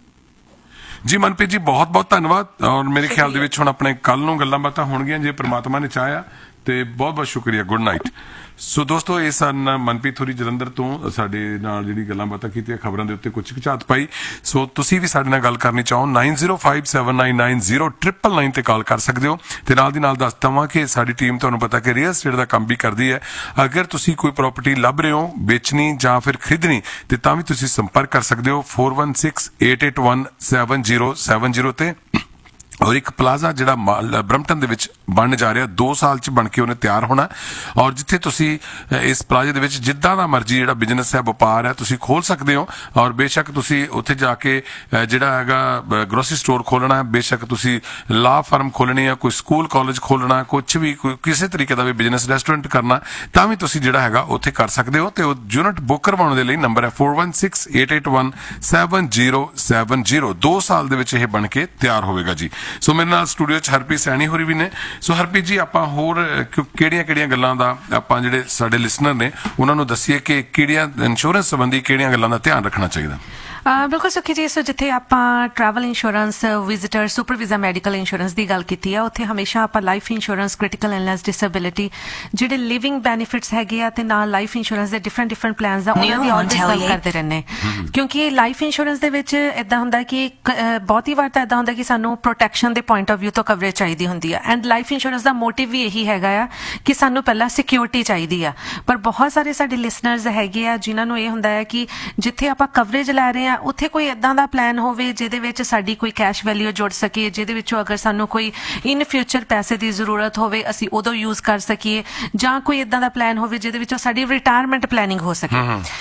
ਜੀ ਮਨਪ੍ਰੀਤ ਜੀ ਬਹੁਤ ਬਹੁਤ ਧੰਨਵਾਦ। ਔਰ ਮੇਰੇ ਖਿਆਲ ਦੇ ਵਿੱਚ ਹੁਣ ਆਪਣੇ ਕੱਲ ਨੂੰ ਗੱਲਾਂ ਬਾਤਾਂ ਹੋਣਗੀਆਂ ਜੇ ਪ੍ਰਮਾਤਮਾ ਨੇ ਚਾਹਿਆ ਤੇ ਬਹੁਤ ਬਹੁਤ ਸ਼ੁਕਰੀਆ। Good night. ਸੋ ਦੋਸਤੋ ਇਹ ਸਨ ਮਨਪ੍ਰੀਤ ਹੋਰੀ ਜਲੰਧਰ ਤੋਂ ਸਾਡੇ ਨਾਲ ਜਿਹੜੀ ਗੱਲਾਂ ਬਾਤਾਂ ਕੀਤੀਆਂ, ਖਬਰਾਂ ਦੇ ਉੱਤੇ ਕੁਝ ਝਾਤ ਪਾਈ। ਸੋ ਤੁਸੀਂ ਵੀ ਸਾਡੇ ਨਾਲ ਗੱਲ ਕਰਨੀ ਚਾਹੋ nine zero five seven nine nine zero triple nine ਤੇ ਕਾਲ ਕਰ ਸਕਦੇ ਹੋ। ਤੇ ਨਾਲ ਦੀ ਨਾਲ ਦੱਸ ਦਵਾਂ ਕਿ ਸਾਡੀ ਟੀਮ ਤੁਹਾਨੂੰ ਪਤਾ ਕਿ ਰੀਅਲ ਸਟੇਟ ਦਾ ਕੰਮ ਵੀ ਕਰਦੀ ਹੈ। ਅਗਰ ਤੁਸੀਂ ਕੋਈ ਪ੍ਰਾਪਰਟੀ ਲੱਭ ਰਹੇ ਹੋ ਵੇਚਣੀ ਜਾਂ ਫਿਰ ਖਰੀਦਣੀ ਤੇ ਤਾਂ ਵੀ ਤੁਸੀਂ ਸੰਪਰਕ ਕਰ ਸਕਦੇ ਹੋ four one six eight eight one seven zero seven zero ਤੇ। ਔਰ ਇੱਕ ਪਲਾਜ਼ਾ ਜਿਹੜਾ ਬਰਮਟਨ ਦੇ ਵਿੱਚ ਬਣਨ ਜਾ ਰਿਹਾ, ਦੋ ਸਾਲ ਚ ਬਣ ਕੇ ਉਹਨੇ ਤਿਆਰ ਹੋਣਾ। ਔਰ ਜਿੱਥੇ ਤੁਸੀਂ ਇਸ ਪਲਾਜ਼ੇ ਦੇ ਵਿੱਚ ਜਿੱਦਾਂ ਦਾ ਮਰਜ਼ੀ ਜਿਹੜਾ ਬਿਜ਼ਨਸ ਹੈ, ਵਪਾਰ ਹੈ, ਤੁਸੀਂ ਖੋਲ ਸਕਦੇ ਹੋ। ਔਰ ਬੇਸ਼ੱਕ ਤੁਸੀਂ ਉੱਥੇ ਜਾ ਕੇ ਜਿਹੜਾ ਹੈਗਾ ਗਰੋਸਰੀ ਸਟੋਰ ਖੋਲਣਾ, ਬੇਸ਼ੱਕ ਤੁਸੀਂ ਲਾ ਫਰਮ ਖੋਲਣੀ ਆ, ਕੋਈ ਸਕੂਲ ਕਾਲਜ ਖੋਲਣਾ, ਕੁਛ ਵੀ ਕੋਈ ਕਿਸੇ ਤਰੀਕੇ ਦਾ ਵੀ ਬਿਜ਼ਨਸ ਰੈਸਟੋਰੈਂਟ ਕਰਨਾ, ਤਾਂ ਵੀ ਤੁਸੀਂ ਜਿਹੜਾ ਹੈਗਾ ਉੱਥੇ ਕਰ ਸਕਦੇ ਹੋ। ਤੇ ਉਹ ਯੂਨਿਟ ਬੁੱਕ ਕਰਵਾਉਣ ਦੇ ਲਈ ਨੰਬਰ ਹੈ four one six eight eight one seven zero seven zero. ਦੋ ਸਾਲ ਦੇ ਵਿੱਚ ਇਹ ਬਣ ਕੇ ਤਿਆਰ ਹੋਵੇਗਾ ਜੀ। ਸੋ ਮੇਰੇ ਨਾਲ ਸਟੂਡੀਓ ਚ ਹਰਪ੍ਰੀਤ ਸੈਣੀ ਹੋਰੀ ਵੀ ਨੇ। ਸੋ ਹਰਪ੍ਰੀਤ ਜੀ ਆਪਾਂ ਹੋਰ ਕਿਹੜੀਆਂ ਕਿਹੜੀਆਂ ਗੱਲਾਂ ਦਾ ਆਪਾਂ ਜਿਹੜੇ ਸਾਡੇ ਲਿਸਨਰ ਨੇ ਉਹਨਾਂ ਨੂੰ ਦੱਸੀਏ ਕਿ ਕਿਹੜੀਆਂ ਇੰਸ਼ੋਰੈਂਸ ਸੰਬੰਧੀ ਕਿਹੜੀਆਂ ਗੱਲਾਂ ਦਾ ਧਿਆਨ ਰੱਖਣਾ ਚਾਹੀਦਾ? ਬਿਲਕੁਲ ਸੁਖੀ ਜੀ। ਸੋ ਜਿੱਥੇ ਆਪਾਂ travel insurance, visitor, super visa, medical insurance ਦੀ ਗੱਲ ਕੀਤੀ ਆ, ਉੱਥੇ ਹਮੇਸ਼ਾ ਆਪਾਂ life insurance, critical illness, disability, ਜਿਹੜੇ ਲਿਵਿੰਗ ਬੈਨੀਫਿਟਸ ਹੈਗੇ ਆ ਤੇ ਨਾਲ ਲਾਈਫ ਇੰਸ਼ੋਰੈਂਸ ਦੇ ਡਿਫਰੈਂਟ ਡਿਫਰੈਂਟ ਪਲਾਨਸ ਦਾ ਉਹਨਾਂ ਦੀ ਆਲਵੇਜ਼ ਗੱਲ ਕਰਦੇ ਰਹਿੰਦੇ। ਕਿਉਂਕਿ ਲਾਈਫ ਇੰਸ਼ੋਰੈਂਸ ਦੇ ਵਿੱਚ ਏਦਾਂ ਹੁੰਦਾ ਕਿ ਬਹੁਤੀ ਵਾਰ ਤਾਂ ਏਦਾਂ ਹੁੰਦਾ ਕਿ ਸਾਨੂੰ ਪ੍ਰੋਟੈਕਸ਼ਨ ਦੇ ਪੁਆਇੰਟ ਆਫ ਵਿਊ ਤੋਂ ਕਵਰੇਜ ਚਾਹੀਦੀ ਹੁੰਦੀ ਆ। And life insurance the motive ਵੀ ਇਹੀ ਹੈਗਾ ਆ ਕਿ ਸਾਨੂੰ ਪਹਿਲਾਂ ਸਿਕਿਉਰਿਟੀ ਚਾਹੀਦੀ ਆ। ਪਰ ਬਹੁਤ ਸਾਰੇ ਸਾਡੇ ਲਿਸਨਰਸ ਹੈਗੇ ਆ ਜਿਨ੍ਹਾਂ ਨੂੰ ਇਹ ਹੁੰਦਾ ਹੈ ਕਿ ਜਿੱਥੇ ਆਪਾਂ ਕਵਰੇਜ ਲੈ ਰਹੇ ਆ ਉੱਥੇ ਕੋਈ ਏਦਾਂ ਦਾ ਪਲਾਨ ਹੋਵੇ ਜਿਹਦੇ ਵਿੱਚ ਸਾਡੀ ਕੋਈ ਕੈਸ਼ ਵੈਲਿਊ ਜੁੜ ਸਕੇ, ਜਿਹਦੇ ਵਿੱਚੋਂ ਅਗਰ ਸਾਨੂੰ ਕੋਈ ਇਨ ਫਿਊਚਰ ਪੈਸੇ ਦੀ ਜ਼ਰੂਰਤ ਹੋਵੇ ਅਸੀਂ ਉਦੋਂ ਯੂਜ਼ ਕਰ ਸਕੀਏ, ਜਾਂ ਕੋਈ ਏਦਾਂ ਦਾ ਪਲਾਨ ਹੋਵੇ ਜਿਹਦੇ ਵਿੱਚੋਂ ਸਾਡੀ ਰਿਟਾਇਰਮੈਂਟ ਪਲੈਨਿੰਗ ਹੋ ਸਕੇ।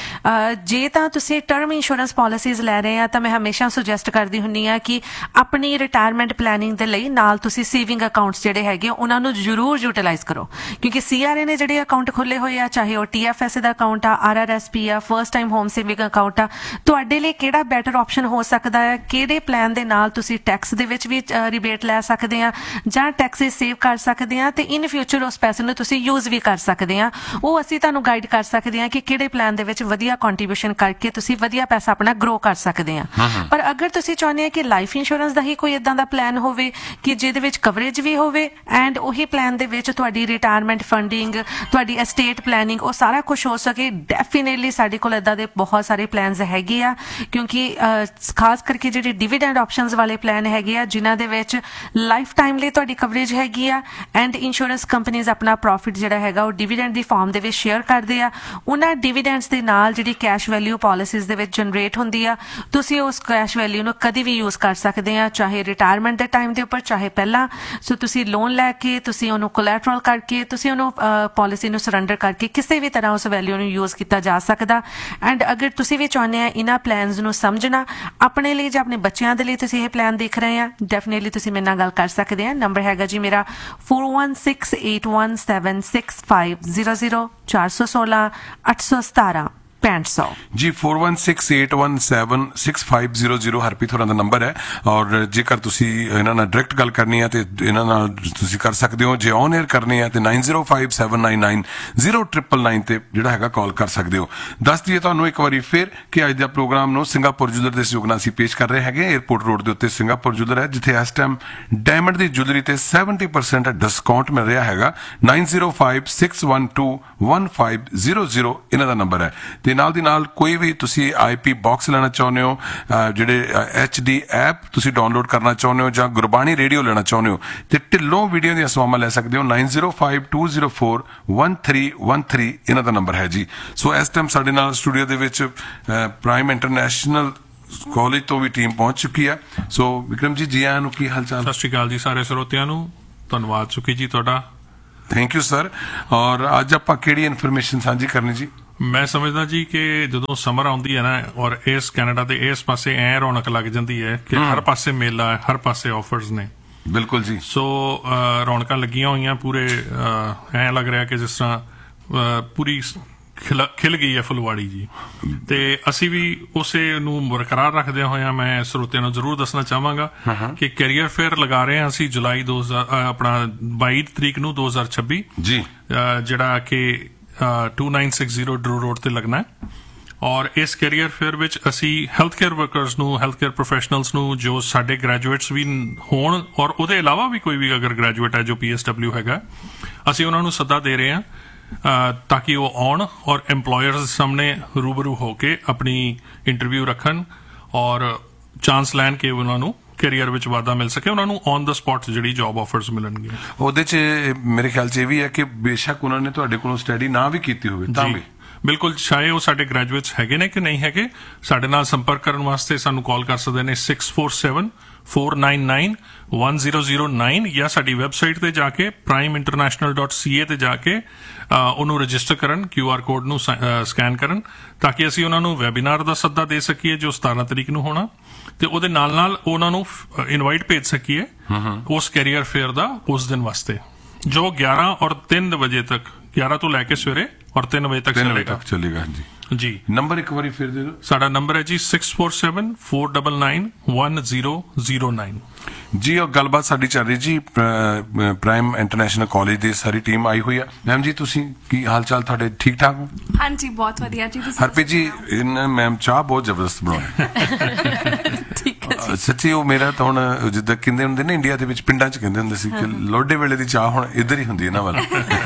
ਜੇ ਤਾਂ ਤੁਸੀਂ ਟਰਮ ਇੰਸ਼ੋਰੈਂਸ ਪਾਲਿਸੀਜ਼ ਲੈ ਰਹੇ ਆ ਤਾਂ ਮੈਂ ਹਮੇਸ਼ਾ ਸੁਜੈਸਟ ਕਰਦੀ ਹੁੰਦੀ ਆ ਕਿ ਆਪਣੀ ਰਿਟਾਇਰਮੈਂਟ ਪਲੈਨਿੰਗ ਦੇ ਲਈ ਨਾਲ ਤੁਸੀਂ ਸੇਵਿੰਗ ਅਕਾਊਂਟਸ ਜਿਹੜੇ ਹੈਗੇ ਉਹਨਾਂ ਨੂੰ ਜ਼ਰੂਰ ਯੂਟਿਲਾਈਜ਼ ਕਰੋ। ਕਿਉਂਕਿ ਸੀਆਰਏ ਨੇ ਜਿਹੜੇ ਅਕਾਊਂਟ ਖੋਲੇ ਹੋਏ ਆ, ਚਾਹੇ ਉਹ ਟੀਐਫਐਸ ਦਾ ਅਕਾਊਂਟ ਆ, ਆਰਆਰਐਸਪੀ ਆ, first time home saving account ਆ, ਤੁਹਾਡੇ ਲਈ ਕਿਹੜਾ ਬੈਟਰ ਆਪਸ਼ਨ ਹੋ ਸਕਦਾ ਹੈ, ਕਿਹੜੇ ਪਲਾਨ ਦੇ ਨਾਲ ਤੁਸੀਂ ਟੈਕਸ ਦੇ ਵਿੱਚ ਵੀ ਰਿਬੇਟ ਲੈ ਸਕਦੇ ਆ ਜਾਂ ਟੈਕਸਿਸ ਸੇਵ ਕਰ ਸਕਦੇ ਆ ਤੇ ਇਨ ਫਿਊਚਰ ਉਸ ਪੈਸੇ ਨੂੰ ਤੁਸੀਂ ਯੂਜ਼ ਵੀ ਕਰ ਸਕਦੇ ਆ, ਉਹ ਅਸੀਂ ਤੁਹਾਨੂੰ ਗਾਈਡ ਕਰ ਸਕਦੇ ਆ ਕਿ ਕਿਹੜੇ ਪਲਾਨ ਦੇ ਵਿੱਚ ਵਧੀਆ ਕੰਟਰੀਬਿਊਸ਼ਨ ਕਰਕੇ ਤੁਸੀਂ ਵਧੀਆ ਪੈਸਾ ਆਪਣਾ ਗਰੋ ਕਰ ਸਕਦੇ ਆ। ਪਰ ਅਗਰ ਤੁਸੀਂ ਚਾਹੁੰਦੇ ਆ ਕਿ ਲਾਈਫ ਇੰਸ਼ੋਰੈਂਸ ਦਾ ਹੀ ਕੋਈ ਇਦਾਂ ਦਾ ਪਲਾਨ ਹੋਵੇ ਕਿ ਜਿਹਦੇ ਵਿੱਚ ਕਵਰੇਜ ਵੀ ਹੋਵੇ ਐਂਡ ਉਹੀ ਪਲਾਨ ਦੇ ਵਿੱਚ ਤੁਹਾਡੀ ਰਿਟਾਇਰਮੈਂਟ ਫੰਡਿੰਗ, ਤੁਹਾਡੀ ਐਸਟੇਟ ਪਲੈਨਿੰਗ, ਉਹ ਸਾਰਾ ਕੁਝ ਹੋ ਸਕੇ, ਡੈਫੀਨੇਟਲੀ ਸਾਡੇ ਕੋਲ ਇਦਾਂ ਦੇ ਬਹੁਤ ਸਾਰੇ ਪਲਾਨਸ ਹੈਗੇ ਆ। ਕਿਉਂਕਿ ਖਾਸ ਕਰਕੇ ਜਿਹੜੇ ਡਿਵੀਡੈਂਡ ਆਪਸ਼ਨਸ ਵਾਲੇ ਪਲਾਨ ਹੈਗੇ ਆ ਜਿਨ੍ਹਾਂ ਦੇ ਵਿੱਚ ਲਾਈਫ ਟਾਈਮ ਲਈ ਤੁਹਾਡੀ ਕਵਰੇਜ ਹੈਗੀ ਆ ਐਂਡ ਇੰਸ਼ੋਰੈਂਸ ਕੰਪਨੀਜ਼ ਆਪਣਾ ਪ੍ਰੋਫਿਟ ਜਿਹੜਾ ਹੈਗਾ ਉਹ ਡਿਵੀਡੈਂਡ ਦੀ ਫਾਰਮ ਦੇ ਵਿੱਚ ਸ਼ੇਅਰ ਕਰਦੇ ਆ। ਉਹਨਾਂ ਡਿਵੀਡੈਂਡਸ ਦੇ ਨਾਲ ਜਿਹੜੀ ਕੈਸ਼ ਵੈਲਿਊ ਪਾਲਿਸੀਜ਼ ਦੇ ਵਿੱਚ ਜਨਰੇਟ ਹੁੰਦੀ ਆ, ਤੁਸੀਂ ਉਸ ਕੈਸ਼ ਵੈਲਿਊ ਨੂੰ ਕਦੀ ਵੀ ਯੂਜ਼ ਕਰ ਸਕਦੇ ਆ, ਚਾਹੇ ਰਿਟਾਇਰਮੈਂਟ ਦੇ ਟਾਈਮ ਦੇ ਉੱਪਰ ਚਾਹੇ ਪਹਿਲਾਂ। ਸੋ ਤੁਸੀਂ ਲੋਨ ਲੈ ਕੇ, ਤੁਸੀਂ ਉਹਨੂੰ ਕੋਲੈਟਰਲ ਕਰਕੇ, ਤੁਸੀਂ ਉਹਨੂੰ ਪਾਲਿਸੀ ਨੂੰ ਸਰੈਂਡਰ ਕਰਕੇ ਕਿਸੇ ਵੀ ਤਰ੍ਹਾਂ ਉਸ ਵੈਲਿਊ ਨੂੰ ਯੂਜ਼ ਕੀਤਾ ਜਾ ਸਕਦਾ। ਐਂਡ ਅਗਰ ਤੁਸੀਂ ਵੀ ਚਾਹੁੰਦੇ ਆ ਇਹਨਾਂ ਪਲਾਨਸ ਨੂੰ ਸਮਝਣਾ ਆਪਣੇ ਲਈ ਜਾਂ ਆਪਣੇ ਬੱਚਿਆਂ ਦੇ ਲਈ ਤੁਸੀਂ ਇਹ ਪਲਾਨ ਦੇਖ ਰਹੇ ਆ, ਡੈਫੀਨੇਟਲੀ ਤੁਸੀਂ ਮੇਰੇ ਨਾਲ ਗੱਲ ਕਰ ਸਕਦੇ ਆ। ਨੰਬਰ ਹੈਗਾ ਜੀ ਮੇਰਾ four one six eight one seven six five zero zero, ਚਾਰ ਸੌ ਸੋਲਾਂ ਅੱਠ ਸੌ ਸਤਾਰਾਂ ਪੈਂਹਠ ਸੌ ਜੀ। Four one six eight one seven six five zero zero Harpreet ਹੋਰਾਂ ਦਾ ਨੰਬਰ ਹੈ। ਔਰ ਜੇਕਰ ਤੁਸੀਂ ਇਹਨਾਂ ਨਾਲ ਡਾਇਰੈਕਟ ਗੱਲ ਕਰਨੀ ਹੈ ਤੇ ਇਹਨਾਂ ਨਾਲ ਤੁਸੀਂ ਕਰ ਸਕਦੇ ਹੋ। ਜੇ ਔਨ 에ਅਰ ਕਰਨੀ ਹੈ ਤੇ nine zero five seven nine nine zero triple nine ਤੇ ਜਿਹੜਾ ਹੈਗਾ ਕਾਲ ਕਰ ਸਕਦੇ ਹੋ। ਦੱਸ ਦਈਏ ਤੁਹਾਨੂੰ ਇੱਕ ਵਾਰੀ ਫਿਰ ਕਿ ਅੱਜ ਦਾ ਪ੍ਰੋਗਰਾਮ ਨੂੰ ਸਿੰਗਾਪੁਰ ਜੁਲਰ ਦੇ ਸਹਿਯੋਗ ਨਾਲ ਅਸੀਂ ਪੇਸ਼ ਕਰ ਰਹੇ ਹੈਗੇ। ਏਅਰਪੋਰਟ ਰੋਡ ਦੇ ਉੱਤੇ ਸਿੰਗਾਪੁਰ ਜੁਲਰ ਹੈ ਜਿੱਥੇ ਇਸ ਟਾਈਮ ਡਾਇਮੰਡ ਦੀ ਜੁਲਰੀ ਤੇ ਸੈਵਨਟੀ ਪਰਸੈਂਟ ਡਿਸਕਾਊਂਟ ਮਿਲ ਰਿਹਾ ਹੈਗਾ। Nine zero five six one two one five zero zero ਇਹਨਾਂ ਦਾ ਨੰਬਰ ਹੈ। ਤੇ ਨਾਲ ਦੀ ਨਾਲ ਕੋਈ ਵੀ ਤੁਸੀਂ ਆਈ ਪੀ ਬਾਕਸ ਲੈਣਾ ਚਾਹੁੰਦੇ ਹੋ, ਜਿਹੜੇ ਐਚ ਡੀ ਐਪ ਤੁਸੀਂ ਡਾਊਨਲੋਡ ਕਰਨਾ ਚਾਹੁੰਦੇ ਹੋ ਜਾਂ ਗੁਰਬਾਣੀ ਰੇਡੀਓ ਲੈਣਾ ਚਾਹੁੰਦੇ ਹੋ ਤੇ ਢਿੱਲੋਂ ਵੀਡੀਓ ਦੀਆਂ ਸੇਵਾਵਾਂ ਲੈ ਸਕਦੇ ਹੋ। Nine zero five two zero four one three one three ਇਹਨਾਂ ਦਾ ਨੰਬਰ ਹੈ ਜੀ। ਸੋ ਇਸ ਟਾਈਮ ਸਾਡੇ ਨਾਲ ਸਟੂਡੀਓ ਦੇ ਵਿੱਚ ਪ੍ਰਾਈਮ ਇੰਟਰਨੈਸ਼ਨਲ ਕਾਲਜ ਤੋਂ ਵੀ ਟੀਮ ਪਹੁੰਚ ਚੁੱਕੀ ਹੈ। ਸੋ ਵਿਕਰਮ ਜੀ, ਜੀ ਆਇਆਂ ਨੂੰ, ਕੀ ਹਾਲ ਚਾਲ? ਸਤਿ ਸ਼੍ਰੀ ਅਕਾਲ ਜੀ ਸਾਰੇ ਸਰੋਤਿਆਂ ਨੂੰ। ਧੰਨਵਾਦ ਸੁਖੀ ਜੀ ਤੁਹਾਡਾ ਥੈਂਕ ਯੂ ਸਰ। ਔਰ ਅੱਜ ਆਪਾਂ ਕਿਹੜੀ ਇਨਫੋਰਮੇਸ਼ਨ ਸਾਂਝੀ ਕਰਨੀ ਜੀ? ਮੈਂ ਸਮਝਦਾ ਜੀ ਕਿ ਜਦੋਂ ਸਮਰ ਆਉਂਦੀ ਹੈ ਨਾ, ਔਰ ਇਸ ਕੈਨੇਡਾ ਦੇ ਇਸ ਪਾਸੇ ਐ ਰੌਣਕ ਲੱਗ ਜਾਂਦੀ ਹੈ ਕਿ ਹਰ ਪਾਸੇ ਮੇਲਾ ਹੈ, ਹਰ ਪਾਸੇ ਆਫਰਸ ਨੇ। ਬਿਲਕੁਲ ਜੀ। ਸੋ ਰੌਣਕਾਂ ਲੱਗੀਆਂ ਹੋਈਆਂ ਪੂਰੇ, ਐ ਲੱਗ ਰਿਹਾ ਕਿ ਜਿਸ ਤਰ੍ਹਾਂ ਪੂਰੀ ਖਿਲ ਗਈ ਹੈ ਫੁਲਵਾੜੀ ਜੀ। ਤੇ ਅਸੀਂ ਵੀ ਉਸੇ ਨੂੰ ਬਰਕਰਾਰ ਰੱਖਦਿਆਂ ਹੋਇਆਂ ਮੈਂ ਸਰੋਤਿਆਂ ਨੂੰ ਜ਼ਰੂਰ ਦੱਸਣਾ ਚਾਹਾਂਗਾ ਕਿ ਕੈਰੀਅਰ ਫੇਅਰ ਲਗਾ ਰਹੇ ਹਾਂ ਅਸੀਂ ਜੁਲਾਈ ਦੋ ਹਜ਼ਾਰ ਆਪਣਾ ਬਾਈ ਤਰੀਕ ਨੂੰ ਦੋ ਹਜ਼ਾਰ ਛੱਬੀ ਜੀ, ਜਿਹੜਾ ਕਿ to nine six zero ਡਰੂ road ਤੇ ਲੱਗਣਾ ਹੈ। ਔਰ ਇਸ ਕੈਰੀਅਰ ਫੇਅਰ ਵਿੱਚ ਅਸੀਂ ਹੈਲਥ ਕੇਅਰ ਵਰਕਰਸ ਨੂੰ, ਹੈਲਥ ਕੇਅਰ ਪ੍ਰੋਫੈਸ਼ਨਲਸ ਨੂੰ, ਜੋ ਸਾਡੇ ਗ੍ਰੈਜੂਏਟਸ ਵੀ ਹੋਣ ਔਰ ਉਹਦੇ ਇਲਾਵਾ ਵੀ ਕੋਈ ਵੀ ਅਗਰ ਗ੍ਰੈਜੂਏਟ ਹੈ ਜੋ ਪੀ ਐਸ ਡਬਲਿਊ ਹੈਗਾ, ਅਸੀਂ ਉਹਨਾਂ ਨੂੰ ਸੱਦਾ ਦੇ ਰਹੇ ਹਾਂ ਤਾਂ ਕਿ ਉਹ ਆਉਣ ਔਰ ਐਮਪਲੋਇਰਸ ਦੇ ਸਾਹਮਣੇ ਰੂਬਰੂ ਹੋ ਕੇ ਆਪਣੀ ਇੰਟਰਵਿਊ ਰੱਖਣ ਔਰ ਚਾਂਸ ਲੈਣ ਕਿ ਉਹਨਾਂ ਨੂੰ ਕੈਰੀਅਰ ਵਿੱਚ ਵਾਧਾ ਮਿਲ ਸਕੇ, ਉਹਨਾਂ ਨੂੰ ਔਨ ਦਾ ਸਪੌਟ ਜਿਹੜੀ ਜੌਬ ਆਫਰਸ ਮਿਲਣਗੇ। ਉਹਦੇ 'ਚ ਮੇਰੇ ਖਿਆਲ 'ਚ ਇਹ ਵੀ ਹੈ ਕਿ ਬੇਸ਼ੱਕ ਉਹਨਾਂ ਨੇ ਤੁਹਾਡੇ ਕੋਲੋਂ ਸਟੱਡੀ ਨਾ ਵੀ ਕੀਤੀ ਹੋਵੇ ਤਾਂ ਵੀ ਬਿਲਕੁਲ, ਚਾਹੇ ਉਹ ਸਾਡੇ ਗ੍ਰੈਜੂਏਟਸ ਹੈਗੇ ਨੇ ਕਿ ਨਹੀਂ ਹੈਗੇ, ਸਾਡੇ ਨਾਲ ਸੰਪਰਕ ਕਰਨ ਵਾਸਤੇ ਸਾਨੂੰ ਕਾਲ ਕਰ ਸਕਦੇ ਨੇ six four seven four nine nine one zero zero nine ਜਾਂ ਸਾਡੀ ਵੈਬਸਾਈਟ ਤੇ ਜਾ ਕੇ ਪ੍ਰਾਈਮ ਇੰਟਰਨੈਸ਼ਨਲ ਡਾਟ ਸੀ ਏ ਤੇ ਜਾ ਕੇ ਉਹਨੂੰ ਰਜਿਸਟਰ ਕਰਨ, ਕਿਊ ਆਰ ਕੋਡ ਨੂੰ ਸਕੈਨ ਕਰਨ, ਤਾਂ ਕਿ ਅਸੀਂ ਉਹਨਾਂ ਨੂੰ ਵੈਬੀਨਾਰ ਦਾ ਸੱਦਾ ਦੇ ਸਕੀਏ ਜੋ ਸਤਾਰਾਂ ਤਰੀਕ ਨੂੰ ਹੋਣਾ, ਤੇ ਉਹਦੇ ਨਾਲ ਨਾਲ ਉਹਨਾਂ ਨੂੰ ਇਨਵਾਈਟ ਭੇਜ ਸਕੀਏ ਉਸ ਕੈਰੀਅਰ ਫੇਅਰ ਦਾ ਉਸ ਦਿਨ ਵਾਸਤੇ, ਜੋ ਗਿਆਰਾਂ ਔਰ ਤਿੰਨ ਵਜੇ ਤੱਕ, ਗਿਆਰਾਂ ਤੋਂ ਲੈ ਕੇ ਸਵੇਰੇ ਔਰ ਤਿੰਨ ਵਜੇ ਤੱਕ ਚੱਲੇਗਾ ਚੱਲੇਗਾ ਜੀ। ਜੀ ਨੰਬਰ ਇੱਕ ਵਾਰੀ ਫਿਰ ਦੇ ਦਿਓ। ਸਾਡਾ ਨੰਬਰ ਹੈ G six four seven four nine nine one zero zero nine. ਜੀ ਉਹ ਗੱਲਬਾਤ ਸਾਡੀ ਚੱਲ ਰਹੀ ਜੀ, ਪ੍ਰਾਈਮ ਇੰਟਰਨੈਸ਼ਨਲ ਕਾਲਜ ਦੀ ਸਾਰੀ ਟੀਮ ਆਈ ਹੋਈ ਆ। ਮੈਮ ਜੀ ਤੁਸੀਂ ਕੀ ਹਾਲ ਚਾਲ ਤੁਹਾਡੇ, ਠੀਕ ਠਾਕ ਹੋ? ਹਾਂਜੀ ਬਹੁਤ ਵਧੀਆ ਜੀ। ਹਰਪ੍ਰੀਤ ਜੀ ਇਹਨਾਂ ਮੈਮ ਚਾਹ ਬਹੁਤ ਜ਼ਬਰਦਸਤ ਬਣਾਉਂਦੇ। ਸੱਚੀ ਉਹ ਮੇਰਾ ਤਾਂ ਹੁਣ ਜਿੱਦਾਂ ਕਹਿੰਦੇ ਹੁੰਦੇ ਨੇ ਇੰਡੀਆ ਦੇ ਵਿੱਚ ਪਿੰਡਾਂ 'ਚ ਕਹਿੰਦੇ ਹੁੰਦੇ ਸੀ ਕਿ ਲੋਡੇ ਵੇਲੇ ਦੀ ਚਾਹ ਹੁਣ ਇੱਧਰ ਹੀ ਹੁੰਦੀ ਇਹਨਾਂ ਵੱਲ।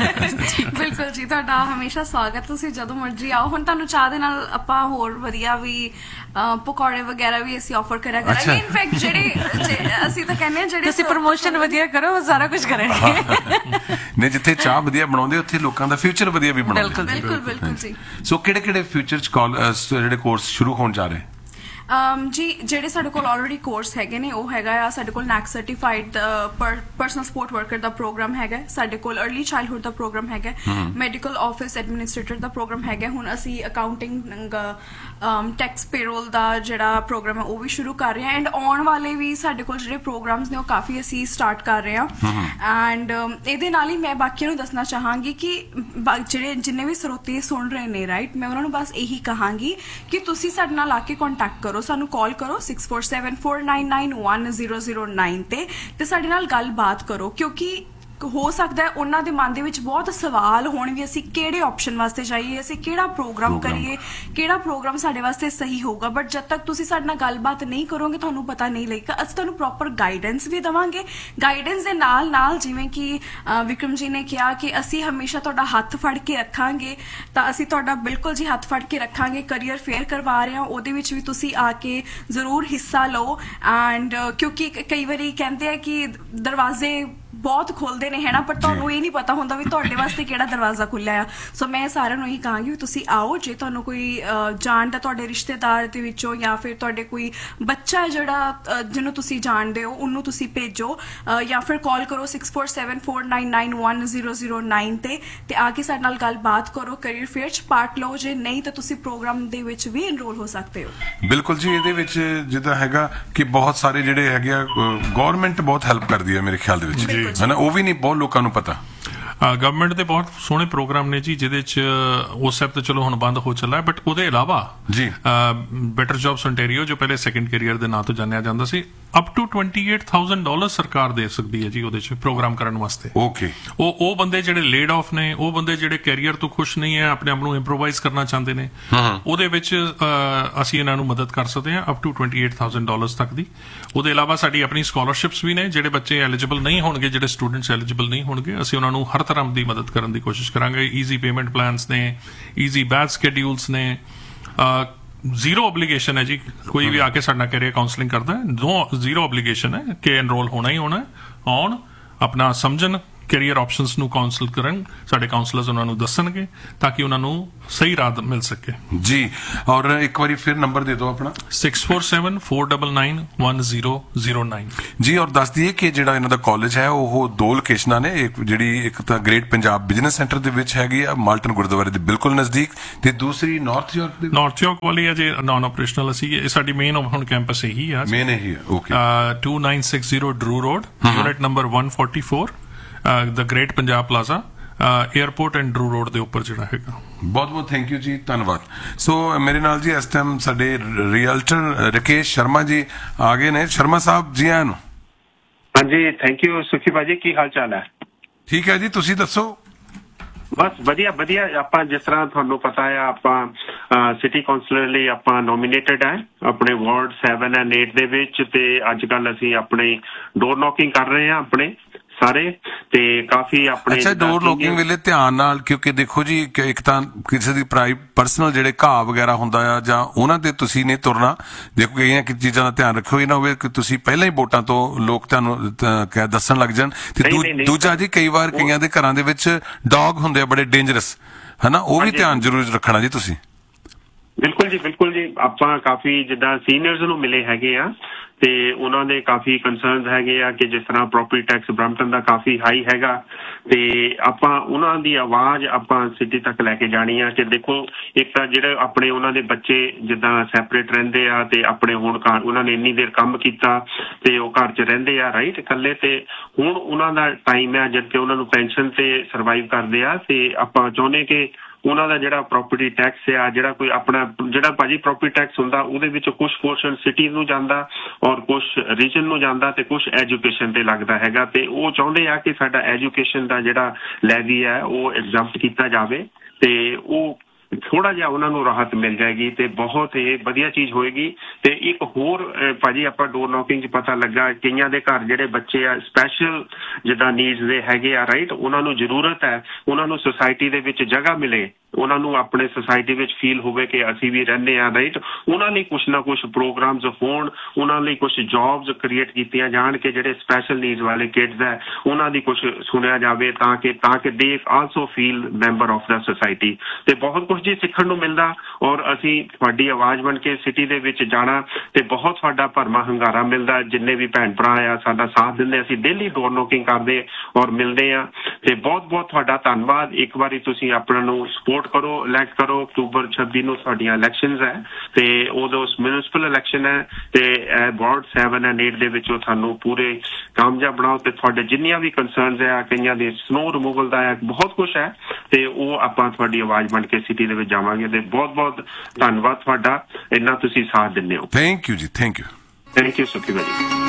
ਬਿਲਕੁਲ ਜੀ, ਤੁਹਾਡਾ ਹਮੇਸ਼ਾ ਸਵਾਗਤ, ਤੁਸੀਂ ਜਦੋਂ ਮਰਜ਼ੀ ਆਓ। ਹੁਣ ਤੁਹਾਨੂੰ ਚਾਹ ਦੇ ਨਾਲ ਆਪਾਂ ਹੋਰ ਵਧੀਆ ਵੀ ਪਕੌੜੇ ਵਗੈਰਾ ਵੀ ਅਸੀਂ ਆਫਰ ਕਰਿਆ ਕਰਾਂਗੇ। ਇਨਫੈਕਟ ਜਿਹੜੇ ਅਸੀਂ ਤਾਂ ਕਹਿੰਦੇ ਆ ਜਿਹੜੇ ਤੁਸੀਂ ਪ੍ਰਮੋਸ਼ਨ ਵਧੀਆ ਕਰੋ ਉਹ ਸਾਰਾ ਕੁਝ ਕਰਨਗੇ। ਨੇ ਜਿੱਥੇ ਚਾਹ ਵਧੀਆ ਬਣਾਉਂਦੇ ਉੱਥੇ ਲੋਕਾਂ ਦਾ ਫਿਊਚਰ ਵਧੀਆ ਵੀ ਬਣਾਉਂਦੇ। ਬਿਲਕੁਲ ਬਿਲਕੁਲ ਜੀ। ਸੋ ਕਿਹੜੇ ਕਿਹੜੇ ਫਿਊਚਰ 'ਚ ਜਿਹੜੇ ਕੋਰਸ ਸ਼ੁਰੂ ਹੋਣ ਜਾ ਰਹੇ? ਜੀ ਜਿਹੜੇ ਸਾਡੇ ਕੋਲ ਆਲਰੇਡੀ ਕੋਰਸ ਹੈਗੇ ਨੇ ਉਹ ਹੈਗਾ ਆ ਸਾਡੇ ਕੋਲ neck certified personal support worker ਦਾ ਪ੍ਰੋਗਰਾਮ ਹੈਗਾ, ਸਾਡੇ ਕੋਲ ਅਰਲੀ ਚਾਈਲਡਹੁੱਡ ਦਾ ਪ੍ਰੋਗਰਾਮ ਹੈਗਾ, ਮੈਡੀਕਲ ਆਫਿਸ ਐਡਮਿਨਿਸਟ੍ਰੇਟਰ ਦਾ ਪ੍ਰੋਗਰਾਮ ਹੈਗਾ। ਹੁਣ ਅਸੀਂ ਅਕਾਊਂਟਿੰਗ, ਟੈਕਸ, ਪੇਰੋਲ ਦਾ ਜਿਹੜਾ ਪ੍ਰੋਗਰਾਮ ਹੈ ਉਹ ਵੀ ਸ਼ੁਰੂ ਕਰ ਰਹੇ ਹਾਂ। ਐਂਡ ਆਉਣ ਵਾਲੇ ਵੀ ਸਾਡੇ ਕੋਲ ਜਿਹੜੇ ਪ੍ਰੋਗਰਾਮਸ ਨੇ ਉਹ ਕਾਫੀ ਅਸੀਂ ਸਟਾਰਟ ਕਰ ਰਹੇ ਹਾਂ। ਐਂਡ ਇਹਦੇ ਨਾਲ ਹੀ ਮੈਂ ਬਾਕੀਆਂ ਨੂੰ ਦੱਸਣਾ ਚਾਹਾਂਗੀ ਕਿ ਜਿਹੜੇ ਜਿੰਨੇ ਵੀ ਸਰੋਤੇ ਸੁਣ ਰਹੇ ਨੇ ਰਾਈਟ, ਮੈਂ ਉਹਨਾਂ ਨੂੰ ਬਸ ਇਹੀ ਕਹਾਂਗੀ ਕਿ ਤੁਸੀਂ ਸਾਡੇ ਨਾਲ ਆ ਕੇ ਕੰਟੈਕਟ ਕਰੋ, ਸਾਨੂੰ ਕਾਲ ਕਰੋ six four seven four nine nine one zero zero nine ਤੇ ਤੇ ਸਾਡੇ ਨਾਲ ਗੱਲਬਾਤ ਕਰੋ, ਕਿਉਂਕਿ ਹੋ ਸਕਦਾ ਹੈ ਉਹਨਾਂ ਦੇ ਮਨ ਦੇ ਵਿੱਚ ਬਹੁਤ ਸਵਾਲ ਹੋਣ ਵੀ ਅਸੀਂ ਕਿਹੜੇ ਆਪਸ਼ਨ ਵਾਸਤੇ ਜਾਈਏ, ਅਸੀਂ ਕਿਹੜਾ ਪ੍ਰੋਗਰਾਮ ਕਰੀਏ, ਕਿਹੜਾ ਪ੍ਰੋਗਰਾਮ ਸਾਡੇ ਵਾਸਤੇ ਸਹੀ ਹੋਊਗਾ। ਬਟ ਜਦ ਤੱਕ ਤੁਸੀਂ ਸਾਡੇ ਨਾਲ ਗੱਲਬਾਤ ਨਹੀਂ ਕਰੋਗੇ ਤੁਹਾਨੂੰ ਪਤਾ ਨਹੀਂ ਲੱਗੇਗਾ। ਅਸੀਂ ਤੁਹਾਨੂੰ ਪ੍ਰੋਪਰ ਗਾਈਡੈਂਸ ਵੀ ਦੇਵਾਂਗੇ। ਗਾਈਡੈਂਸ ਦੇ ਨਾਲ ਨਾਲ ਜਿਵੇਂ ਕਿ ਵਿਕਰਮ ਜੀ ਨੇ ਕਿਹਾ ਕਿ ਅਸੀਂ ਹਮੇਸ਼ਾ ਤੁਹਾਡਾ ਹੱਥ ਫੜ ਕੇ ਰੱਖਾਂਗੇ, ਤਾਂ ਅਸੀਂ ਤੁਹਾਡਾ ਬਿਲਕੁਲ ਜੀ ਹੱਥ ਫੜ ਕੇ ਰੱਖਾਂਗੇ। ਕਰੀਅਰ ਫੇਅਰ ਕਰਵਾ ਰਹੇ ਹਾਂ, ਉਹਦੇ ਵਿੱਚ ਵੀ ਤੁਸੀਂ ਆ ਕੇ ਜ਼ਰੂਰ ਹਿੱਸਾ ਲਓ। ਐਂਡ ਕਿਉਂਕਿ ਕਈ ਵਾਰੀ ਕਹਿੰਦੇ ਆ ਕਿ ਦਰਵਾਜ਼ੇ ਬਹੁਤ ਖੁੱਲਦੇ ਨੇ ਹੈ ਨਾ, ਪਰ ਤੁਹਾਨੂੰ ਇਹ ਨਹੀਂ ਪਤਾ ਹੁੰਦਾ ਵੀ ਤੁਹਾਡੇ ਵਾਸਤੇ ਕਿਹੜਾ ਦਰਵਾਜ਼ਾ ਖੁੱਲਿਆ ਆ। ਸੋ ਮੈਂ ਸਾਰਿਆਂ ਨੂੰ ਇਹੀ ਕਹਾਂਗੀ ਵੀ ਤੁਸੀਂ ਆਓ। ਜੇ ਤੁਹਾਨੂੰ ਕੋਈ ਜਾਣਦਾ ਤੁਹਾਡੇ ਰਿਸ਼ਤੇਦਾਰ ਦੇ ਵਿੱਚੋਂ ਜਾਂ ਫਿਰ ਤੁਹਾਡੇ ਕੋਈ ਬੱਚਾ ਜਿਹੜਾ ਜਿਹਨੂੰ ਤੁਸੀਂ ਜਾਣਦੇ ਹੋ ਉਹਨੂੰ ਤੁਸੀਂ ਭੇਜੋ, ਜਾਂ ਫਿਰ ਕਾਲ ਕਰੋ six four seven four nine nine one zero zero nine ਤੇ ਤੇ ਆ ਕੇ ਸਾਡੇ ਨਾਲ ਗੱਲਬਾਤ ਕਰੋ, ਕਰੀਅਰ ਫੇਅਰ 'ਚ ਪਾਰਟ ਲਓ। ਜੇ ਨਹੀਂ ਤਾਂ ਤੁਸੀਂ ਪ੍ਰੋਗਰਾਮ ਦੇ ਵਿੱਚ ਵੀ ਇਨਰੋਲ ਹੋ ਸਕਦੇ ਹੋ। ਬਿਲਕੁਲ ਜੀ, ਇਹਦੇ ਵਿੱਚ ਜਿੱਦਾਂ ਹੈਗਾ ਕਿ ਬਹੁਤ ਸਾਰੇ ਜਿਹੜੇ ਹੈਗੇ ਆ ਗਵਰਨਮੈਂਟ ਬਹੁਤ ਹੈਲਪ ਕਰਦੀ ਹੈ ਮੇਰੇ ਖਿਆਲ ਦੇ ਵਿੱਚ, ਹੈ ਨਾ, ਉਹ ਵੀ ਨਹੀਂ ਬਹੁਤ ਲੋਕਾਂ ਨੂੰ ਪਤਾ। ਗਵਰਨਮੈਂਟ ਦੇ ਬਹੁਤ ਸੋਹਣੇ ਪ੍ਰੋਗਰਾਮ ਨੇ ਜੀ, ਜਿਹਦੇ ਚ ਉਸ ਐਪ ਤੇ ਚਲੋ ਹੁਣ ਬੰਦ ਹੋ ਚੱਲਾ, ਬਟ ਉਹਦੇ ਇਲਾਵਾ ਜੀ ਬੈਟਰ ਜੌਬਸ ontario ਜੋ ਪਹਿਲੇ ਸੈਕੰਡ ਕੈਰੀਅਰ ਦੇ ਨਾਂ ਤੋਂ ਜਾਣਿਆ ਜਾਂਦਾ ਸੀ, up to twenty eight thousand dollar ਸਰਕਾਰ ਦੇ ਸਕਦੀ ਹੈ ਜੀ ਉਹਦੇ ਚ ਪ੍ਰੋਗਰਾਮ ਕਰਨ ਵਾਸਤੇ। ਓਕੇ, ਉਹ ਉਹ ਬੰਦੇ ਜਿਹੜੇ ਲੇਡ ਆਫ ਨੇ, ਉਹ ਬੰਦੇ ਜਿਹੜੇ ਕੈਰੀਅਰ ਤੋਂ ਖੁਸ਼ ਨਹੀਂ ਹੈ, ਆਪਣੇ ਆਪ ਨੂੰ ਇੰਪਰੋਵਾਈਜ਼ ਕਰਨਾ ਚਾਹੁੰਦੇ ਨੇ, ਉਹਦੇ ਵਿੱਚ ਅਸੀਂ ਇਹਨਾਂ ਨੂੰ ਮਦਦ ਕਰ ਸਕਦੇ ਹਾਂ up to twenty eight thousand dollars ਤੱਕ ਦੀ। ਉਹਦੇ ਇਲਾਵਾ ਸਾਡੀ ਆਪਣੀ ਸਕਾਲਰਸ਼ਿਪਸ ਵੀ ਨੇ, ਜਿਹੜੇ ਬੱਚੇ ਐਲੀਜੀਬਲ ਨਹੀਂ ਹੋਣਗੇ, ਜਿਹੜੇ ਸਟੂਡੈਂਟਸ ਐਲੀਜੀਬਲ ਨਹੀਂ ਹੋਣਗੇ, ਅਸੀਂ ਉਹਨਾਂ ਨੂੰ ਹਰ ਤਰ੍ਹਾਂ ਦੀ ਮਦਦ ਕਰਨ ਦੀ ਕੋਸ਼ਿਸ਼ ਕਰਾਂਗੇ। ਈਜ਼ੀ ਪੇਮੈਂਟ ਪਲਾਨਸ ਨੇ, ਈਜ਼ੀ ਬੈਚ ਸ਼ੈਡਿਊਲਸ ਨੇ, ਜ਼ੀਰੋ ਓਬਲੀਗੇਸ਼ਨ ਹੈ ਜੀ। ਕੋਈ ਵੀ ਆ ਕੇ ਸਾਡੇ ਨਾਲ ਕੈਰੀਅਰ ਕਾਉਂਸਲਿੰਗ ਕਰਦਾ ਹੈ, ਨੋ ਜ਼ੀਰੋ ਓਬਲੀਗੇਸ਼ਨ ਹੈ ਕਿ ਐਨਰੋਲ ਹੋਣਾ ਹੀ ਹੋਣਾ। ਆਉਣ, ਆਪਣਾ ਸਮਝਣ ਕੈਰੀਅਰ ਆਪਸ਼ਨਸ ਨੂੰ ਕਾਉਂਸਲ ਕਰਨ, ਸਾਡੇ ਕਾਉਂਸਲਰਸ ਉਹਨਾਂ ਨੂੰ ਦੱਸਣਗੇ ਤਾਂ ਕਿ ਉਹਨਾਂ ਨੂੰ ਸਹੀ ਰਾਹ ਮਿਲ ਸਕੇ ਜੀ। ਔਰ ਇੱਕ ਵਾਰੀ ਫਿਰ ਨੰਬਰ ਦੇ ਦਿਓ ਆਪਣਾ six four seven four nine nine one zero zero nine ਜੀ। ਔਰ ਦੱਸ ਦਈਏ ਕਿ ਜਿਹੜਾ ਇਹਨਾਂ ਦਾ ਕਾਲਜ ਹੈ ਉਹ ਦੋ ਲੋਕੇਸ਼ਨਾਂ ਨੇ, ਇੱਕ ਜਿਹੜੀ ਇੱਕ ਤਾਂ ਗ੍ਰੇਟ ਪੰਜਾਬ ਬਿਜ਼ਨਸ ਸੈਂਟਰ ਦੇ ਵਿੱਚ ਹੈਗੀ ਆ ਮਾਲਟਨ ਗੁਰਦੁਆਰੇ ਦੇ ਬਿਲਕੁਲ ਨਜ਼ਦੀਕ, ਤੇ ਦੂਸਰੀ ਨਾਰਥ ਯਾਰਕ ਦੇ ਨਾਰਥ ਯਾਰਕ ਵਾਲੀ ਅਜੇ ਨਾਨ ਆਪਰੇਸ਼ਨਲ ਅਸੀਂ, ਇਹ ਸਾਡੀ ਮੇਨ ਹੁਣ ਕੈਂਪਸ ਇਹੀ ਆ, ਮੇਨ ਇਹੀ ਹੈ। Okay, to nine six zero ਡਰੂ road, unit number one forty four, the great Punjab plaza, airport and ਡਰੂ road ਦੇ ਉੱਪਰ ਜਿਹੜਾ ਹੈਗਾ। ਬਹੁਤ ਬਹੁਤ ਥੈਂਕ ਯੂ ਜੀ, ਧੰਨਵਾਦ। ਸੋ ਮੇਰੇ ਨਾਲ ਜੀ ਇਸ ਟਾਈਮ ਸਾਡੇ ਰੀਅਲਟਰ ਰਕੇਸ਼ ਸ਼ਰਮਾ ਜੀ ਆ ਗਏ ਨੇ। ਸ਼ਰਮਾ ਸਾਹਿਬ ਜੀ ਆਇਆਂ ਨੂੰ। ਹਾਂਜੀ, ਥੈਂਕ ਯੂ ਸੁਖੀ ਭਾਜੀ, ਕੀ ਹਾਲ ਚਾਲ ਹੈ? ਠੀਕ ਹੈ ਜੀ, ਤੁਸੀਂ ਦੱਸੋ। ਬਸ ਵਧੀਆ ਵਧੀਆ। ਆਪਾਂ ਜਿਸ ਤਰ੍ਹਾਂ ਤੁਹਾਨੂੰ ਪਤਾ ਆ, ਆਪਾਂ ਸਿਟੀ ਕਾਉਂਸਲਰ ਲਈ ਆਪਾਂ ਨੋਮੀਨੇਟਡ ਹੈ ਆਪਣੇ ਵਾਰਡ ਸੈਵਨ ਐਂਡ ਏਟ ਦੇ ਵਿੱਚ, ਤੇ ਅੱਜ ਕੱਲ ਅਸੀਂ ਆਪਣੇ ਡੋਰ ਨੌਕਿੰਗ ਕਰ ਰਹੇ ਹਾਂ ਆਪਣੇ ਸਾਰੇ, ਤੇ ਕਾਫੀ ਆਪਣੇ ਅੱਛਾ ਡੋਰ ਨੌਕਿੰਗ ਵੇਲੇ ਧਿਆਨ ਨਾਲ, ਕਿਉਂਕਿ ਦੇਖੋ ਜੀ ਇੱਕ ਤਾਂ ਕਿਸੇ ਦੀ ਪ੍ਰਾਈ ਪਰਸਨਲ ਜਿਹੜੇ ਘਾਹ ਵਗੈਰਾ ਹੁੰਦਾ ਆ ਜਾਂ ਉਹਨਾਂ ਤੇ ਤੁਸੀਂ ਨਹੀਂ ਤੁਰਨਾ। ਦੇਖੋ ਕਈਆਂ ਕਿ ਚੀਜ਼ਾਂ ਦਾ ਧਿਆਨ ਰੱਖੋ, ਇਹ ਨਾ ਹੋਵੇ ਕਿ ਤੁਸੀਂ ਪਹਿਲਾਂ ਹੀ ਵੋਟਾਂ ਤੋਂ ਲੋਕ ਤੁਹਾਨੂੰ ਦੱਸਣ ਲੱਗ ਜਾਣ। ਤੇ ਦੂਜਾ ਜੀ ਕਈ ਵਾਰ ਕਈਆਂ ਦੇ ਘਰਾਂ ਦੇ ਵਿੱਚ ਡੌਗ ਹੁੰਦੇ ਆ ਬੜੇ ਡੇਂਜਰਸ, ਹਨਾ, ਉਹ ਵੀ ਧਿਆਨ ਜ਼ਰੂਰ ਰੱਖਣਾ ਜੀ ਤੁਸੀਂ। ਬਿਲਕੁਲ ਜੀ, ਬਿਲਕੁਲ ਜੀ। ਆਪਾਂ ਕਾਫੀ ਜਿੱਦਾਂ ਸੀਨੀਅਰਸ ਨੂੰ ਮਿਲੇ ਹੈਗੇ ਆ, ਤੇ ਉਹਨਾਂ ਦੇ ਕਾਫੀ ਕੰਸਰਨਸ ਹੈਗੇ ਆ ਕਿ ਜਿਸ ਤਰ੍ਹਾਂ ਪ੍ਰੋਪਰਟੀ ਟੈਕਸ ਬਰੈਂਪਟਨ ਦਾ ਕਾਫੀ ਹਾਈ ਹੈਗਾ, ਤੇ ਆਪਾਂ ਉਹਨਾਂ ਦੀ ਆਵਾਜ਼ ਆਪਾਂ ਸਿਟੀ ਤੱਕ ਲੈ ਕੇ ਜਾਣੀ ਆ ਕਿ ਦੇਖੋ ਇੱਕ ਤਾਂ ਜਿਹੜੇ ਆਪਣੇ ਉਹਨਾਂ ਦੇ ਬੱਚੇ ਜਿੱਦਾਂ ਸੈਪਰੇਟ ਰਹਿੰਦੇ ਆ, ਤੇ ਆਪਣੇ ਹੁਣ ਉਹਨਾਂ ਨੇ ਇੰਨੀ ਦੇਰ ਕੰਮ ਕੀਤਾ ਤੇ ਉਹ ਘਰ 'ਚ ਰਹਿੰਦੇ ਆ ਰਾਈਟ ਇਕੱਲੇ, ਤੇ ਹੁਣ ਉਹਨਾਂ ਦਾ ਟਾਈਮ ਹੈ ਜਦ ਕਿ ਉਹਨਾਂ ਨੂੰ ਪੈਨਸ਼ਨ ਤੇ ਸਰਵਾਈਵ ਕਰਦੇ ਆ, ਤੇ ਆਪਾਂ ਚਾਹੁੰਦੇ ਕਿ ਉਹਨਾਂ ਦਾ ਜਿਹੜਾ ਪ੍ਰੋਪਰਟੀ ਟੈਕਸ ਆ, ਜਿਹੜਾ ਕੋਈ ਆਪਣਾ ਜਿਹੜਾ ਭਾਜੀ ਪ੍ਰੋਪਰਟੀ ਟੈਕਸ ਹੁੰਦਾ ਉਹਦੇ ਵਿੱਚ ਕੁਛ ਪੋਰਸ਼ਨ ਸਿਟੀ ਨੂੰ ਜਾਂਦਾ ਔਰ ਕੁਛ ਰੀਜਨ ਨੂੰ ਜਾਂਦਾ ਤੇ ਕੁਛ ਐਜੂਕੇਸ਼ਨ ਤੇ ਲੱਗਦਾ ਹੈਗਾ, ਤੇ ਉਹ ਚਾਹੁੰਦੇ ਆ ਕਿ ਸਾਡਾ ਐਜੂਕੇਸ਼ਨ ਦਾ ਜਿਹੜਾ ਲੈਵੀ ਹੈ ਉਹ ਐਗਜ਼ੈਂਪਟ ਕੀਤਾ ਜਾਵੇ, ਤੇ ਉਹ ਥੋੜਾ ਜਿਹਾ ਉਹਨਾਂ ਨੂੰ ਰਾਹਤ ਮਿਲ ਜਾਏਗੀ ਤੇ ਬਹੁਤ ਇਹ ਵਧੀਆ ਚੀਜ਼ ਹੋਏਗੀ। ਤੇ ਇੱਕ ਹੋਰ ਭਾਜੀ ਆਪਾਂ ਡੋਰ ਨੌਕਿੰਗ 'ਚ ਪਤਾ ਲੱਗਾ ਕਈਆਂ ਦੇ ਘਰ ਜਿਹੜੇ ਬੱਚੇ ਆ ਸਪੈਸ਼ਲ ਜਿੱਦਾਂ ਨੀਡਸ ਦੇ ਹੈਗੇ ਆ ਰਾਈਟ, ਉਹਨਾਂ ਨੂੰ ਜ਼ਰੂਰਤ ਹੈ ਉਹਨਾਂ ਨੂੰ ਸੁਸਾਇਟੀ ਦੇ ਵਿੱਚ ਜਗ੍ਹਾ ਮਿਲੇ, ਉਹਨਾਂ ਨੂੰ ਆਪਣੇ ਸੁਸਾਇਟੀ ਵਿੱਚ ਫੀਲ ਹੋਵੇ ਕਿ ਅਸੀਂ ਵੀ ਰਹਿੰਦੇ ਹਾਂ ਰਾਈਟ, ਉਹਨਾਂ ਲਈ ਕੁਛ ਨਾ ਕੁਛ ਪ੍ਰੋਗਰਾਮਸ ਹੋਣ, ਉਹਨਾਂ ਲਈ ਕੁਛ ਜੌਬਸ ਕ੍ਰੀਏਟ ਕੀਤੀਆਂ ਜਾਣ ਕਿ ਜਿਹੜੇ ਸਪੈਸ਼ਲ ਨੀਡਸ ਵਾਲੇ ਕਿਡਸ ਹੈ ਉਹਨਾਂ ਦੀ ਕੁਛ ਸੁਣਿਆ ਜਾਵੇ, ਤਾਂ ਕਿ ਤਾਂ ਕਿ ਦੇ also feel member of the society. ਤੇ ਬਹੁਤ ਕੁਛ ਜੀ ਸਿੱਖਣ ਨੂੰ ਮਿਲਦਾ, ਔਰ ਅਸੀਂ ਤੁਹਾਡੀ ਆਵਾਜ਼ ਬਣ ਕੇ ਸਿਟੀ ਦੇ ਵਿੱਚ ਜਾਣਾ ਤੇ ਬਹੁਤ ਸਾਡਾ ਭਰਮਾ ਹੰਗਾਰਾ ਮਿਲਦਾ। ਜਿੰਨੇ ਵੀ ਭੈਣ ਭਰਾ ਆ ਸਾਡਾ ਸਾਥ ਦਿੰਦੇ, ਅਸੀਂ ਡੇਲੀ ਡੋਰ ਨੌਕਿੰਗ ਕਰਦੇ ਔਰ ਮਿਲਦੇ ਆ, ਤੇ ਬਹੁਤ ਬਹੁਤ ਤੁਹਾਡਾ ਧੰਨਵਾਦ। ਇੱਕ ਵਾਰੀ ਤੁਸੀਂ ਆਪਣਾ ਨੂੰ ਸਪੋਰਟ ਕਰੋ, ਇਲੈਕਟ ਕਰੋ। ਅਕਤੂਬਰ ਛੱਬੀ ਨੂੰ ਸਾਡੀਆਂ ਇਲੈਕਸ਼ਨਸ ਹੈ, ਤੇ ਉਦੋਂ ਮਿਊਨਿਸਪਲ ਇਲੈਕਸ਼ਨ ਹੈ, ਤੇ ਵਾਰਡ ਸੈਵਨ ਐਂਡ ਏਟ ਦੇ ਵਿੱਚੋਂ ਤੁਹਾਨੂੰ ਪੂਰੇ ਕਾਮਯਾਬ ਬਣਾਓ, ਤੇ ਤੁਹਾਡੇ ਜਿੰਨੀਆਂ ਵੀ ਕੰਸਰਨਸ ਹੈ, ਕਈਆਂ ਦੇ ਸਨੋ ਰਿਮੂਵਲ ਦਾ ਹੈ, ਬਹੁਤ ਕੁਛ ਹੈ, ਤੇ ਉਹ ਆਪਾਂ ਤੁਹਾਡੀ ਆਵਾਜ਼ ਬਣ ਕੇ ਸਿਟੀ ਦੇ ਵਿੱਚ ਜਾਵਾਂਗੇ। ਤੇ ਬਹੁਤ ਬਹੁਤ ਧੰਨਵਾਦ ਤੁਹਾਡਾ, ਇੰਨਾ ਤੁਸੀਂ ਸਾਥ ਦਿੰਦੇ ਹੋ। ਥੈਂਕ ਯੂ ਜੀ, ਥੈਂਕ ਯੂ, ਥੈਂਕ ਯੂ ਸੁਖੀ ਭਾਜੀ।